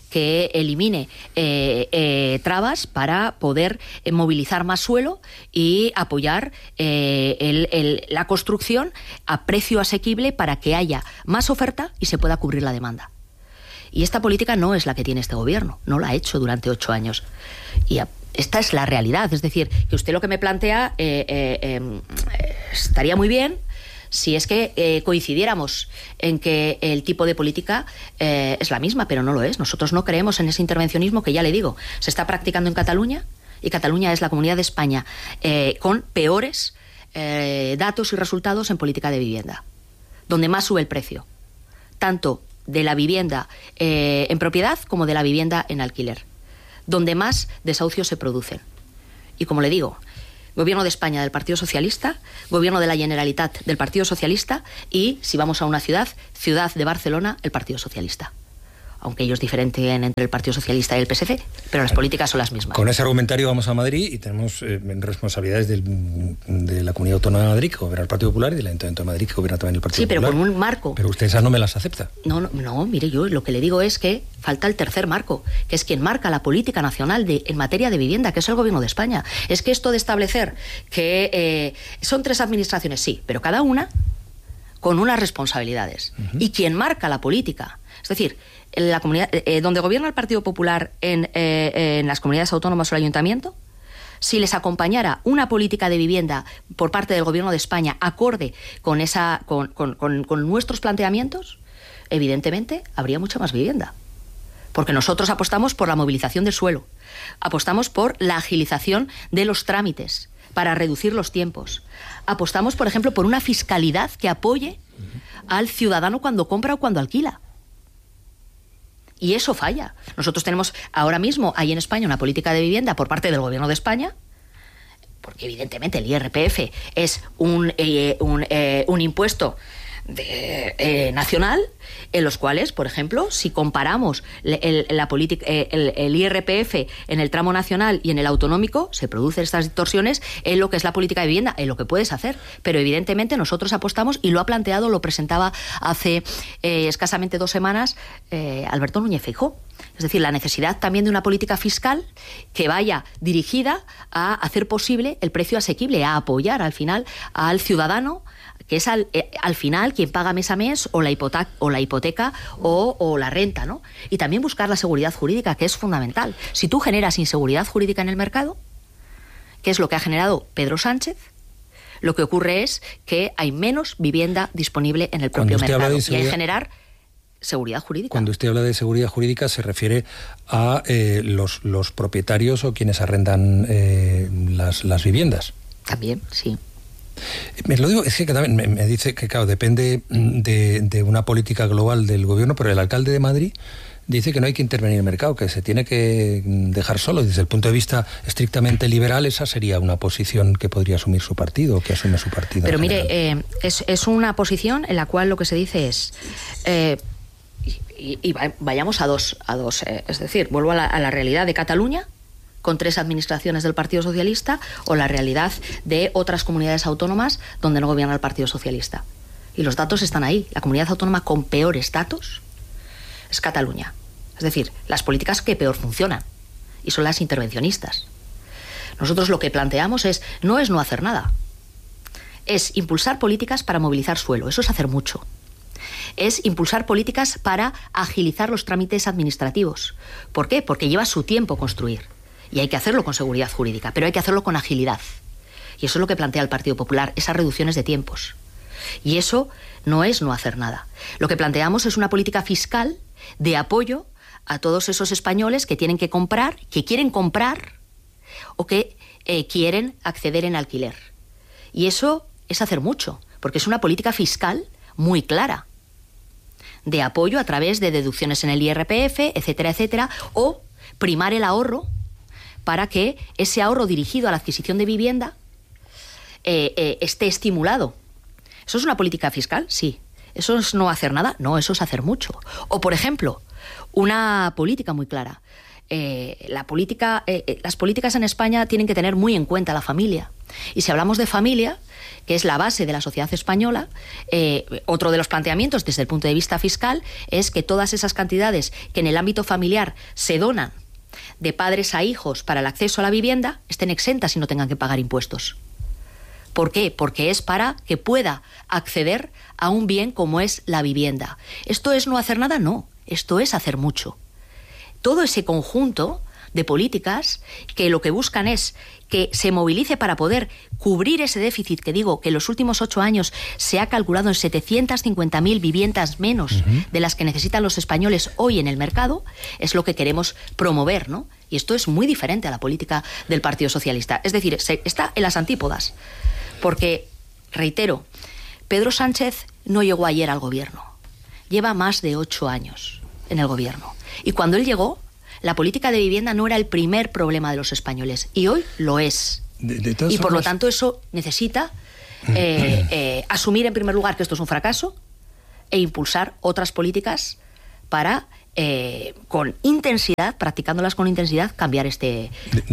que elimine trabas para poder movilizar más suelo y apoyar la construcción a precio asequible para que haya más oferta y se pueda cubrir la demanda. Y esta política no es la que tiene este gobierno, no la ha hecho durante 8 años. Y esta es la realidad, es decir, que usted lo que me plantea estaría muy bien si es que coincidiéramos en que el tipo de política es la misma, pero no lo es. Nosotros no creemos en ese intervencionismo que, ya le digo, se está practicando en Cataluña, y Cataluña es la comunidad de España con peores datos y resultados en política de vivienda, donde más sube el precio, tanto de la vivienda en propiedad como de la vivienda en alquiler, donde más desahucios se producen. Y como le digo, Gobierno de España del Partido Socialista, Gobierno de la Generalitat del Partido Socialista y, si vamos a una ciudad de Barcelona, el Partido Socialista. Aunque ellos diferencien entre el Partido Socialista y el PSC, pero las políticas son las mismas. Con ese argumentario vamos a Madrid y tenemos responsabilidades de la Comunidad Autónoma de Madrid, que gobierna el Partido Popular, y del Ayuntamiento de Madrid, que gobierna también el Partido Popular. Sí, pero con un marco. Pero usted esas no me las acepta. No, mire, yo lo que le digo es que falta el tercer marco, que es quien marca la política nacional en materia de vivienda, que es el Gobierno de España. Es que esto de establecer que son 3 administraciones, sí, pero cada una con unas responsabilidades. Uh-huh. Y quien marca la política, es decir, la comunidad donde gobierna el Partido Popular en las comunidades autónomas o el ayuntamiento, si les acompañara una política de vivienda por parte del Gobierno de España acorde con nuestros planteamientos, evidentemente habría mucha más vivienda. Porque nosotros apostamos por la movilización del suelo, apostamos por la agilización de los trámites para reducir los tiempos, apostamos, por ejemplo, por una fiscalidad que apoye al ciudadano cuando compra o cuando alquila. Y eso falla. Nosotros tenemos ahora mismo, hay en España, una política de vivienda por parte del Gobierno de España, porque evidentemente el IRPF es un impuesto nacional, en los cuales, por ejemplo, si comparamos el IRPF en el tramo nacional y en el autonómico, se producen estas distorsiones en lo que es la política de vivienda, en lo que puedes hacer. Pero evidentemente nosotros apostamos, y lo ha planteado, lo presentaba hace escasamente 2 semanas Alberto Núñez Feijóo. Es decir, la necesidad también de una política fiscal que vaya dirigida a hacer posible el precio asequible, a apoyar al final al ciudadano, que es al final quien paga mes a mes o la hipoteca o la renta, ¿no? Y también buscar la seguridad jurídica, que es fundamental. Si tú generas inseguridad jurídica en el mercado, que es lo que ha generado Pedro Sánchez, lo que ocurre es que hay menos vivienda disponible en el propio mercado. Y hay que generar seguridad jurídica. Cuando usted habla de seguridad jurídica se refiere a los propietarios o quienes arrendan las viviendas. También, sí. Me lo digo, es que también me dice que, claro, depende de una política global del gobierno, pero el alcalde de Madrid dice que no hay que intervenir en el mercado, que se tiene que dejar solo. Desde el punto de vista estrictamente liberal, esa sería una posición que podría asumir su partido, o que asume su partido. Pero mire, es una posición en la cual lo que se dice es... vayamos a dos, es decir, vuelvo a la realidad de Cataluña, con 3 administraciones del Partido Socialista, o la realidad de otras comunidades autónomas donde no gobierna el Partido Socialista. Y los datos están ahí. La comunidad autónoma con peores datos es Cataluña. Es decir, las políticas que peor funcionan, y son las intervencionistas. Nosotros lo que planteamos no es no hacer nada. Es impulsar políticas para movilizar suelo. Eso es hacer mucho. Es impulsar políticas para agilizar los trámites administrativos. ¿Por qué? Porque lleva su tiempo construir. Y hay que hacerlo con seguridad jurídica, pero hay que hacerlo con agilidad. Y eso es lo que plantea el Partido Popular, esas reducciones de tiempos. Y eso no es no hacer nada. Lo que planteamos es una política fiscal de apoyo a todos esos españoles que tienen que comprar, que quieren comprar o que quieren acceder en alquiler. Y eso es hacer mucho, porque es una política fiscal muy clara, de apoyo a través de deducciones en el IRPF, etcétera, etcétera, o primar el ahorro para que ese ahorro dirigido a la adquisición de vivienda esté estimulado. ¿Eso es una política fiscal? Sí. ¿Eso es no hacer nada? No, eso es hacer mucho. O, por ejemplo, una política muy clara. las políticas en España tienen que tener muy en cuenta la familia. Y si hablamos de familia, que es la base de la sociedad española, otro de los planteamientos desde el punto de vista fiscal es que todas esas cantidades que en el ámbito familiar se donan de padres a hijos para el acceso a la vivienda estén exentas y no tengan que pagar impuestos. ¿Por qué? Porque es para que pueda acceder a un bien como es la vivienda. ¿Esto es no hacer nada? No, esto es hacer mucho. Todo ese conjunto de políticas que lo que buscan es que se movilice para poder cubrir ese déficit que digo que en los últimos 8 años se ha calculado en 750.000 viviendas menos de las que necesitan los españoles hoy en el mercado, es lo que queremos promover, ¿no? Y esto es muy diferente a la política del Partido Socialista. Es decir, está en las antípodas. Porque, reitero, Pedro Sánchez no llegó ayer al gobierno. Lleva más de 8 años en el gobierno. Y cuando él llegó, la política de vivienda no era el primer problema de los españoles. Y hoy lo es. Y por lo tanto eso necesita asumir en primer lugar que esto es un fracaso e impulsar otras políticas para, con intensidad, practicándolas con intensidad, cambiar De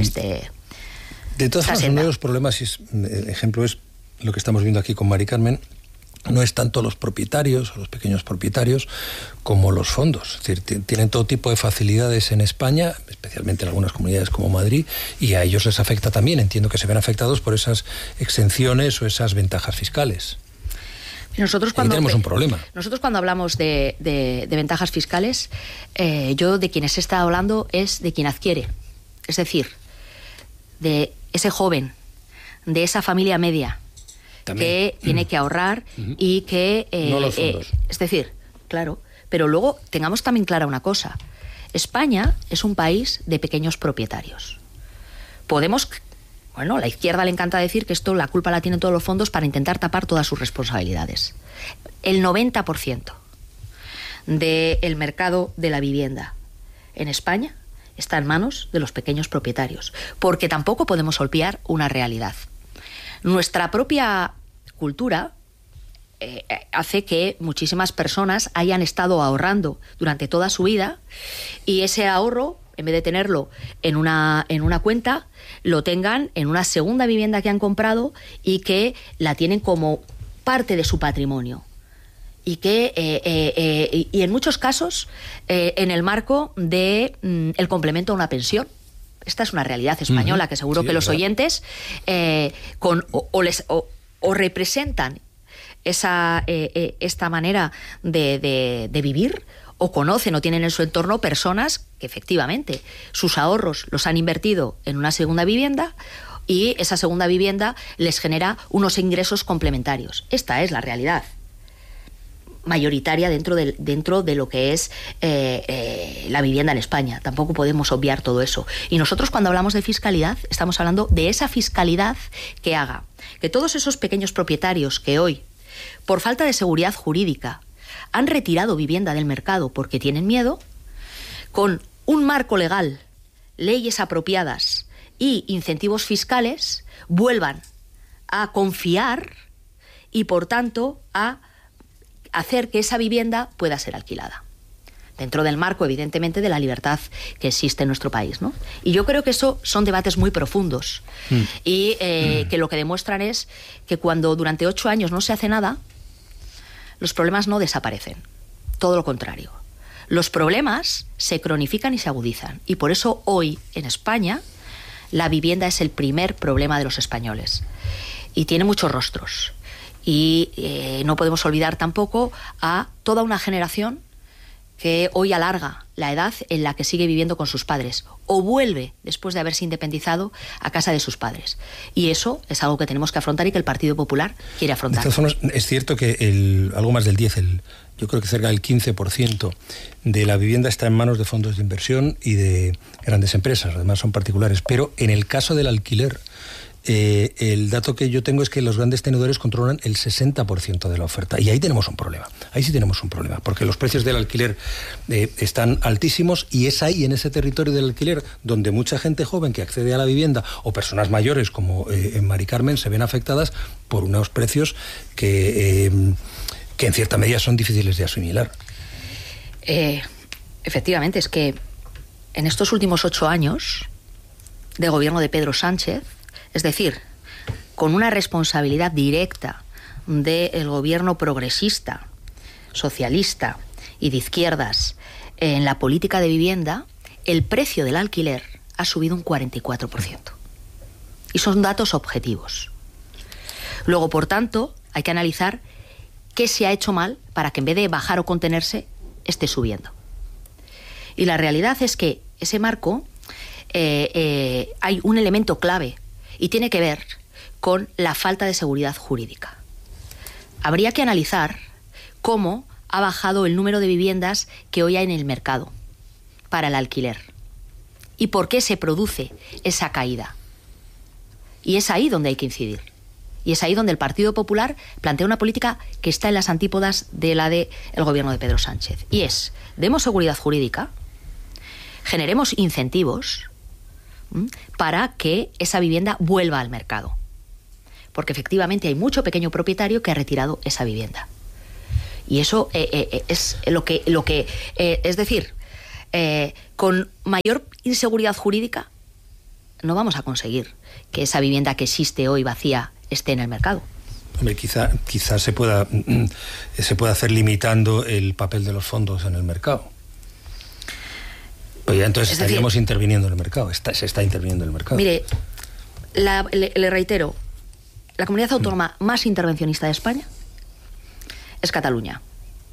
todas formas, uno de los problemas, ejemplo, es lo que estamos viendo aquí con Mari Carmen, no es tanto los propietarios o los pequeños propietarios como los fondos. Es decir, tienen todo tipo de facilidades en España, especialmente en algunas comunidades como Madrid, y a ellos les afecta también. Entiendo que se ven afectados por esas exenciones o esas ventajas fiscales. Nosotros cuando tenemos un problema. Nosotros cuando hablamos de ventajas fiscales, yo de quienes he estado hablando es de quien adquiere. Es decir, de ese joven, de esa familia media, también, que tiene que ahorrar y que... no los fondos. Es decir, claro, pero luego tengamos también clara una cosa. España es un país de pequeños propietarios. Bueno, a la izquierda le encanta decir que esto la culpa la tienen todos los fondos para intentar tapar todas sus responsabilidades. El 90% del mercado de la vivienda en España está en manos de los pequeños propietarios, porque tampoco podemos obviar una realidad. Nuestra propia cultura hace que muchísimas personas hayan estado ahorrando durante toda su vida y ese ahorro, en vez de tenerlo en una cuenta, lo tengan en una segunda vivienda que han comprado y que la tienen como parte de su patrimonio. Y que y en muchos casos en el marco de el complemento a una pensión. Esta es una realidad española que seguro que los oyentes o representan esta manera de vivir, o conocen o tienen en su entorno personas que efectivamente sus ahorros los han invertido en una segunda vivienda y esa segunda vivienda les genera unos ingresos complementarios. Esta es la realidad mayoritaria dentro de lo que es la vivienda en España. Tampoco podemos obviar todo eso. Y nosotros cuando hablamos de fiscalidad estamos hablando de esa fiscalidad que haga que todos esos pequeños propietarios que hoy, por falta de seguridad jurídica, han retirado vivienda del mercado porque tienen miedo, con un marco legal, leyes apropiadas y incentivos fiscales, vuelvan a confiar y por tanto a hacer que esa vivienda pueda ser alquilada. Dentro del marco, evidentemente, de la libertad que existe en nuestro país, ¿no? Y yo creo que eso son debates muy profundos y que lo que demuestran es que cuando durante 8 años no se hace nada, los problemas no desaparecen. Todo lo contrario. Los problemas se cronifican y se agudizan. Y por eso hoy, en España, la vivienda es el primer problema de los españoles. Y tiene muchos rostros. Y no podemos olvidar tampoco a toda una generación que hoy alarga la edad en la que sigue viviendo con sus padres o vuelve, después de haberse independizado, a casa de sus padres. Y eso es algo que tenemos que afrontar y que el Partido Popular quiere afrontar. De todas formas, es cierto que algo más del 10, yo creo que cerca del 15% de la vivienda está en manos de fondos de inversión y de grandes empresas, además son particulares. Pero en el caso del alquiler, el dato que yo tengo es que los grandes tenedores controlan el 60% de la oferta y ahí tenemos un problema, ahí sí tenemos un problema, porque los precios del alquiler están altísimos y es ahí, en ese territorio del alquiler, donde mucha gente joven que accede a la vivienda o personas mayores como en Mari Carmen se ven afectadas por unos precios que en cierta medida son difíciles de asimilar. Efectivamente, es que en estos últimos 8 años de gobierno de Pedro Sánchez, es decir, con una responsabilidad directa del gobierno progresista, socialista y de izquierdas en la política de vivienda, el precio del alquiler ha subido un 44%. Y son datos objetivos. Luego, por tanto, hay que analizar qué se ha hecho mal para que en vez de bajar o contenerse, esté subiendo. Y la realidad es que ese marco hay un elemento clave y tiene que ver con la falta de seguridad jurídica. Habría que analizar cómo ha bajado el número de viviendas que hoy hay en el mercado para el alquiler y por qué se produce esa caída. Y es ahí donde hay que incidir. Y es ahí donde el Partido Popular plantea una política que está en las antípodas de la del gobierno de Pedro Sánchez. Y es, demos seguridad jurídica, generemos incentivos para que esa vivienda vuelva al mercado. Porque efectivamente hay mucho pequeño propietario que ha retirado esa vivienda. Y eso es lo que es decir, con mayor inseguridad jurídica no vamos a conseguir que esa vivienda que existe hoy vacía esté en el mercado. Hombre, quizá se pueda hacer limitando el papel de los fondos en el mercado. Pues ya entonces estaríamos interviniendo en el mercado. Se está interviniendo en el mercado. Mire, le reitero, la comunidad autónoma más intervencionista de España es Cataluña.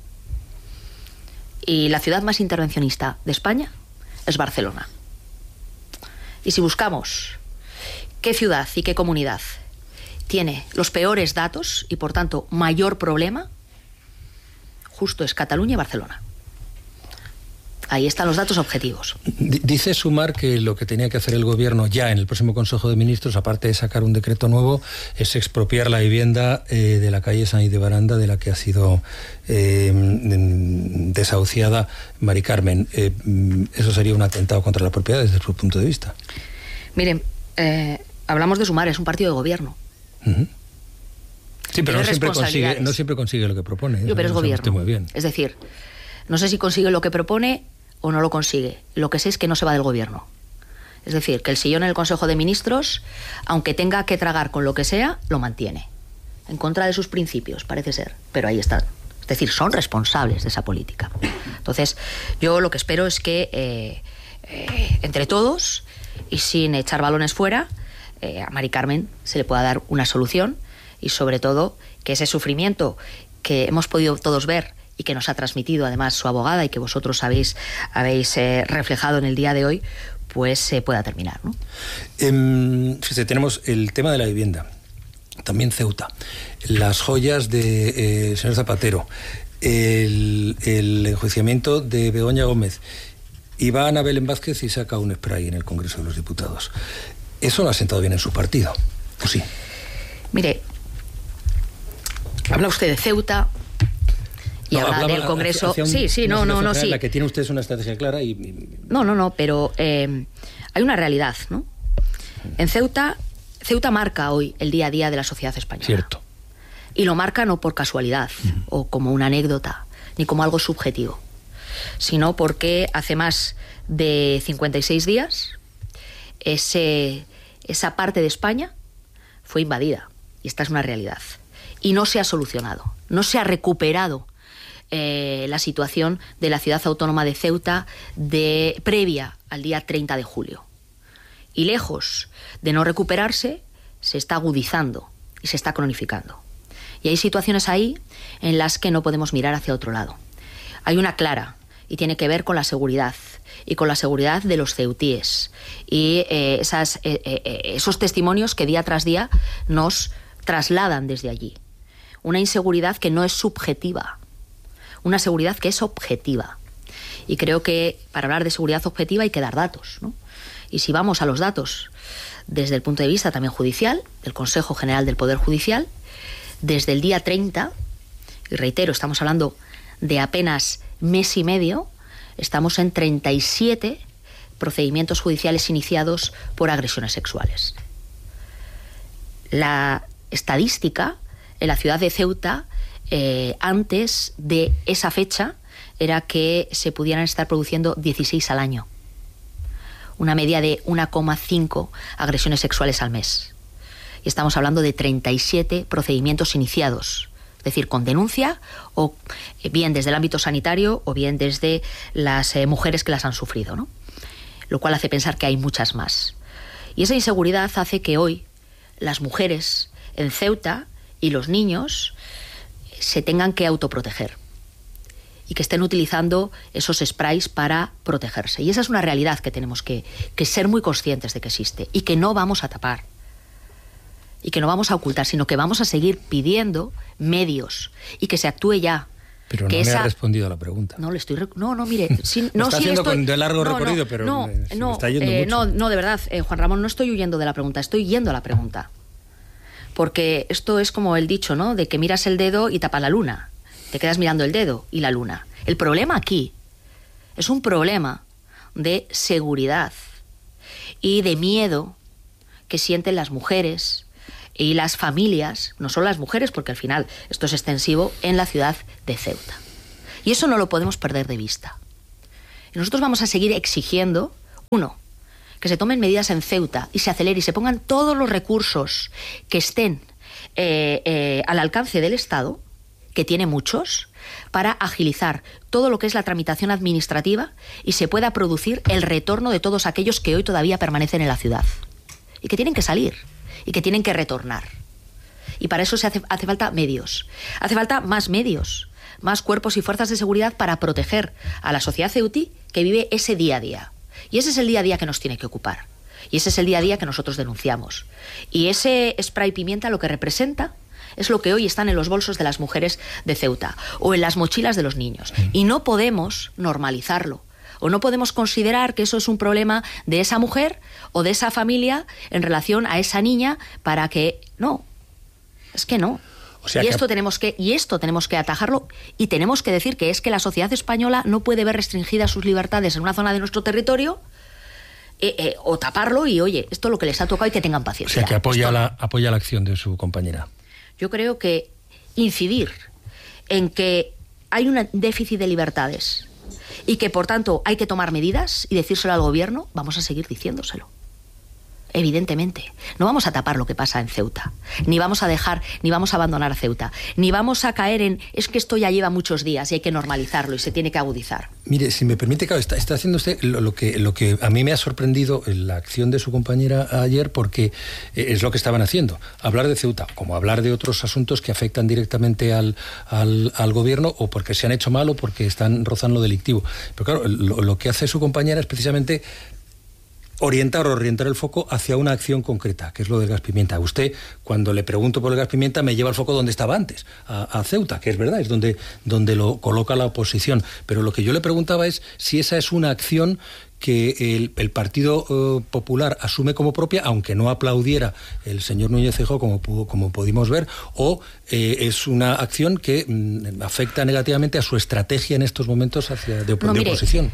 Y la ciudad más intervencionista de España es Barcelona. Y si buscamos qué ciudad y qué comunidad tiene los peores datos y por tanto mayor problema, justo es Cataluña y Barcelona. Ahí están los datos objetivos. Dice Sumar que lo que tenía que hacer el gobierno ya en el próximo Consejo de Ministros, aparte de sacar un decreto nuevo, es expropiar la vivienda de la calle San Ildebaranda, de la que ha sido desahuciada Mari Carmen. Eso sería un atentado contra la propiedad desde su punto de vista. Miren, hablamos de Sumar, es un partido de gobierno. Sí, pero no siempre consigue lo que propone. Pero es gobierno. Muy bien. Es decir, no sé si consigue lo que propone o no lo consigue. Lo que sé es que no se va del gobierno. Es decir, que el sillón en el Consejo de Ministros, aunque tenga que tragar con lo que sea, lo mantiene. En contra de sus principios, parece ser. Pero ahí están. Es decir, son responsables de esa política. Entonces, yo lo que espero es que entre todos y sin echar balones fuera, a Mari Carmen se le pueda dar una solución y sobre todo que ese sufrimiento que hemos podido todos ver y que nos ha transmitido además su abogada y que vosotros habéis reflejado en el día de hoy, pues se pueda terminar, ¿no? Fíjate, tenemos el tema de la vivienda, también Ceuta, las joyas de señor Zapatero, el enjuiciamiento de Begoña Gómez, y va Ana Belén Vázquez y saca un spray en el Congreso de los Diputados. Eso no ha sentado bien en su partido, ¿o sí? Mire, habla usted de Ceuta y habla del Congreso. Sí, no. La que tiene usted es una estrategia clara y... No, pero hay una realidad, ¿no? En Ceuta marca hoy el día a día de la sociedad española. Cierto. Y lo marca no por casualidad o como una anécdota, ni como algo subjetivo, sino porque hace más de 56 días esa parte de España fue invadida. Y esta es una realidad. Y no se ha solucionado, no se ha recuperado la situación de la ciudad autónoma de Ceuta previa al día 30 de julio. Y lejos de no recuperarse, se está agudizando y se está cronificando. Y hay situaciones ahí en las que no podemos mirar hacia otro lado. Hay una clara y tiene que ver con la seguridad y con la seguridad de los ceutíes y esos testimonios que día tras día nos trasladan desde allí. Una inseguridad que no es subjetiva, una seguridad que es objetiva. Y creo que para hablar de seguridad objetiva hay que dar datos, ¿no? Y si vamos a los datos desde el punto de vista también judicial, del Consejo General del Poder Judicial, desde el día 30, y reitero, estamos hablando de apenas mes y medio, estamos en 37 procedimientos judiciales iniciados por agresiones sexuales. La estadística en la ciudad de Ceuta, antes de esa fecha, era que se pudieran estar produciendo 16 al año. una media de 1,5 agresiones sexuales al mes. Y estamos hablando de 37 procedimientos iniciados, es decir, con denuncia, o bien desde el ámbito sanitario o bien desde las mujeres que las han sufrido, ¿no? Lo cual hace pensar que hay muchas más. Y esa inseguridad hace que hoy las mujeres en Ceuta y los niños se tengan que autoproteger y que estén utilizando esos sprays para protegerse. Y esa es una realidad que tenemos que ser muy conscientes de que existe y que no vamos a tapar y que no vamos a ocultar, sino que vamos a seguir pidiendo medios y que se actúe ya. Pero no me ha respondido a la pregunta. No, mire, está haciendo con de largo recorrido, pero me está yendo mucho. De verdad, Juan Ramón, no estoy huyendo de la pregunta, estoy yendo a la pregunta. Porque esto es como el dicho, ¿no?, de que miras el dedo y tapas la luna. Te quedas mirando el dedo y la luna. El problema aquí es un problema de seguridad y de miedo que sienten las mujeres y las familias, no solo las mujeres, porque al final esto es extensivo, en la ciudad de Ceuta. Y eso no lo podemos perder de vista. Y nosotros vamos a seguir exigiendo, uno, que se tomen medidas en Ceuta y se acelere y se pongan todos los recursos que estén al alcance del Estado, que tiene muchos, para agilizar todo lo que es la tramitación administrativa y se pueda producir el retorno de todos aquellos que hoy todavía permanecen en la ciudad y que tienen que salir y que tienen que retornar. Y para eso hace falta medios. Hace falta más medios, más cuerpos y fuerzas de seguridad para proteger a la sociedad ceutí que vive ese día a día. Y ese es el día a día que nos tiene que ocupar. Y ese es el día a día que nosotros denunciamos. Y ese spray pimienta lo que representa es lo que hoy están en los bolsos de las mujeres de Ceuta o en las mochilas de los niños. Y no podemos normalizarlo. O no podemos considerar que eso es un problema de esa mujer o de esa familia en relación a esa niña para que... No, es que no. O sea, esto tenemos que atajarlo y tenemos que decir que es que la sociedad española no puede ver restringidas sus libertades en una zona de nuestro territorio o taparlo y, oye, esto es lo que les ha tocado y que tengan paciencia. O sea, que apoya la acción de su compañera. Yo creo que incidir en que hay un déficit de libertades y que, por tanto, hay que tomar medidas y decírselo al gobierno, vamos a seguir diciéndoselo. Evidentemente, no vamos a tapar lo que pasa en Ceuta, ni vamos a abandonar Ceuta, ni vamos a caer en es que esto ya lleva muchos días y hay que normalizarlo y se tiene que agudizar. Mire, si me permite, claro, está haciendo usted lo que a mí me ha sorprendido en la acción de su compañera ayer, porque es lo que estaban haciendo, hablar de Ceuta, como hablar de otros asuntos que afectan directamente al gobierno, o porque se han hecho mal o porque están rozando lo delictivo. Pero claro, lo que hace su compañera es precisamente orientar el foco hacia una acción concreta, que es lo del gas pimienta. Usted, cuando le pregunto por el gas pimienta, me lleva el foco donde estaba antes, a Ceuta, que es verdad, es donde lo coloca la oposición. Pero lo que yo le preguntaba es si esa es una acción que el Partido Popular asume como propia, aunque no aplaudiera el señor Núñez Feijóo como pudimos ver, o es una acción que afecta negativamente a su estrategia en estos momentos de oposición.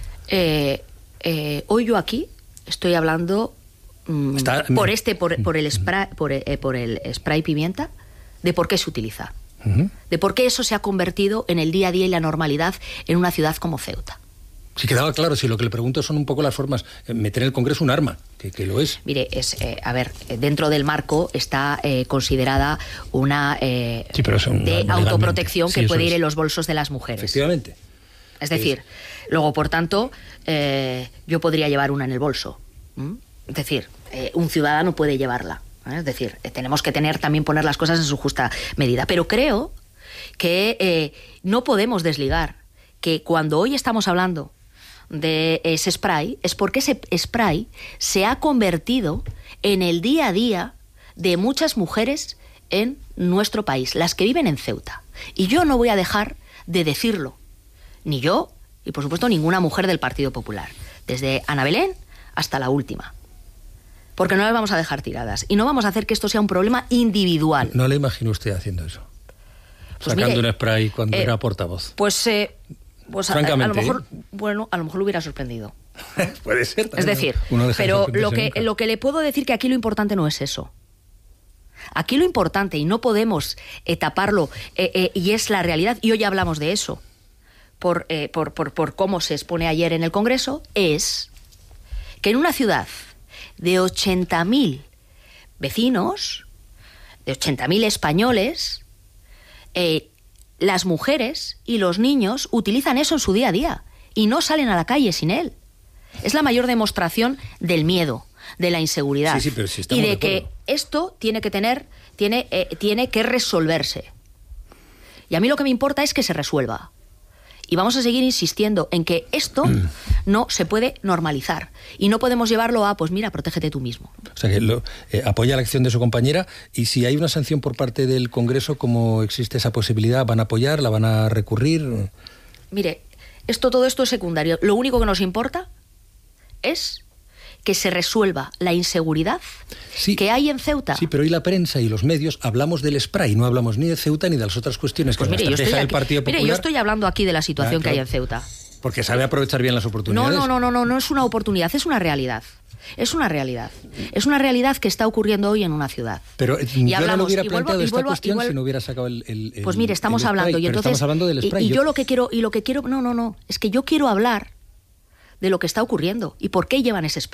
Hoy yo aquí estoy hablando por el spray pimienta, de por qué se utiliza, de por qué eso se ha convertido en el día a día y la normalidad en una ciudad como Ceuta. Si quedaba claro, si lo que le pregunto son un poco las formas, meter en el Congreso un arma, que lo es. Mire, dentro del marco está considerada una de autoprotección que puede ir en los bolsos de las mujeres. Efectivamente. Es decir, luego, por tanto, yo podría llevar una en el bolso. Es decir, un ciudadano puede llevarla. Es decir, tenemos que poner las cosas en su justa medida. Pero creo que no podemos desligar que cuando hoy estamos hablando de ese spray, es porque ese spray se ha convertido en el día a día de muchas mujeres en nuestro país, las que viven en Ceuta. Y yo no voy a dejar de decirlo. Ni yo, y por supuesto ninguna mujer del Partido Popular, desde Ana Belén hasta la última. Porque no las vamos a dejar tiradas. Y no vamos a hacer que esto sea un problema individual. No le imagino usted haciendo eso. Pues sacando un spray cuando era portavoz. Pues francamente, a lo mejor lo hubiera sorprendido. Puede ser. Es decir, pero lo que le puedo decir que aquí lo importante no es eso. Aquí lo importante, y no podemos taparlo, y es la realidad, y hoy ya hablamos de eso, por cómo se expone ayer en el Congreso, es que en una ciudad de 80.000 vecinos, de 80.000 españoles, las mujeres y los niños utilizan eso en su día a día y no salen a la calle sin él. Es la mayor demostración del miedo, de la inseguridad, sí, pero si y de que esto tiene que resolverse. Y a mí lo que me importa es que se resuelva. Y vamos a seguir insistiendo en que esto no se puede normalizar. Y no podemos llevarlo a, pues mira, protégete tú mismo. O sea, que apoya la acción de su compañera, y si hay una sanción por parte del Congreso, ¿cómo existe esa posibilidad? ¿Van a apoyar? ¿La van a recurrir? Mire, todo esto es secundario. Lo único que nos importa es que se resuelva la inseguridad que hay en Ceuta. Sí, pero hoy la prensa y los medios hablamos del spray, no hablamos ni de Ceuta ni de las otras cuestiones que pues la estrategia del Partido Popular. Mire, yo estoy hablando aquí de la situación que hay en Ceuta. Porque sabe aprovechar bien las oportunidades. No es una oportunidad, es una realidad. Es una realidad. Es una realidad que está ocurriendo hoy en una ciudad. Pero yo no lo hubiera planteado esta cuestión si no hubiera sacado el pues mire, estamos hablando. Y entonces, estamos hablando del spray. Y yo lo que quiero... No. Es que yo quiero hablar de lo que está ocurriendo y por qué llevan ese spray.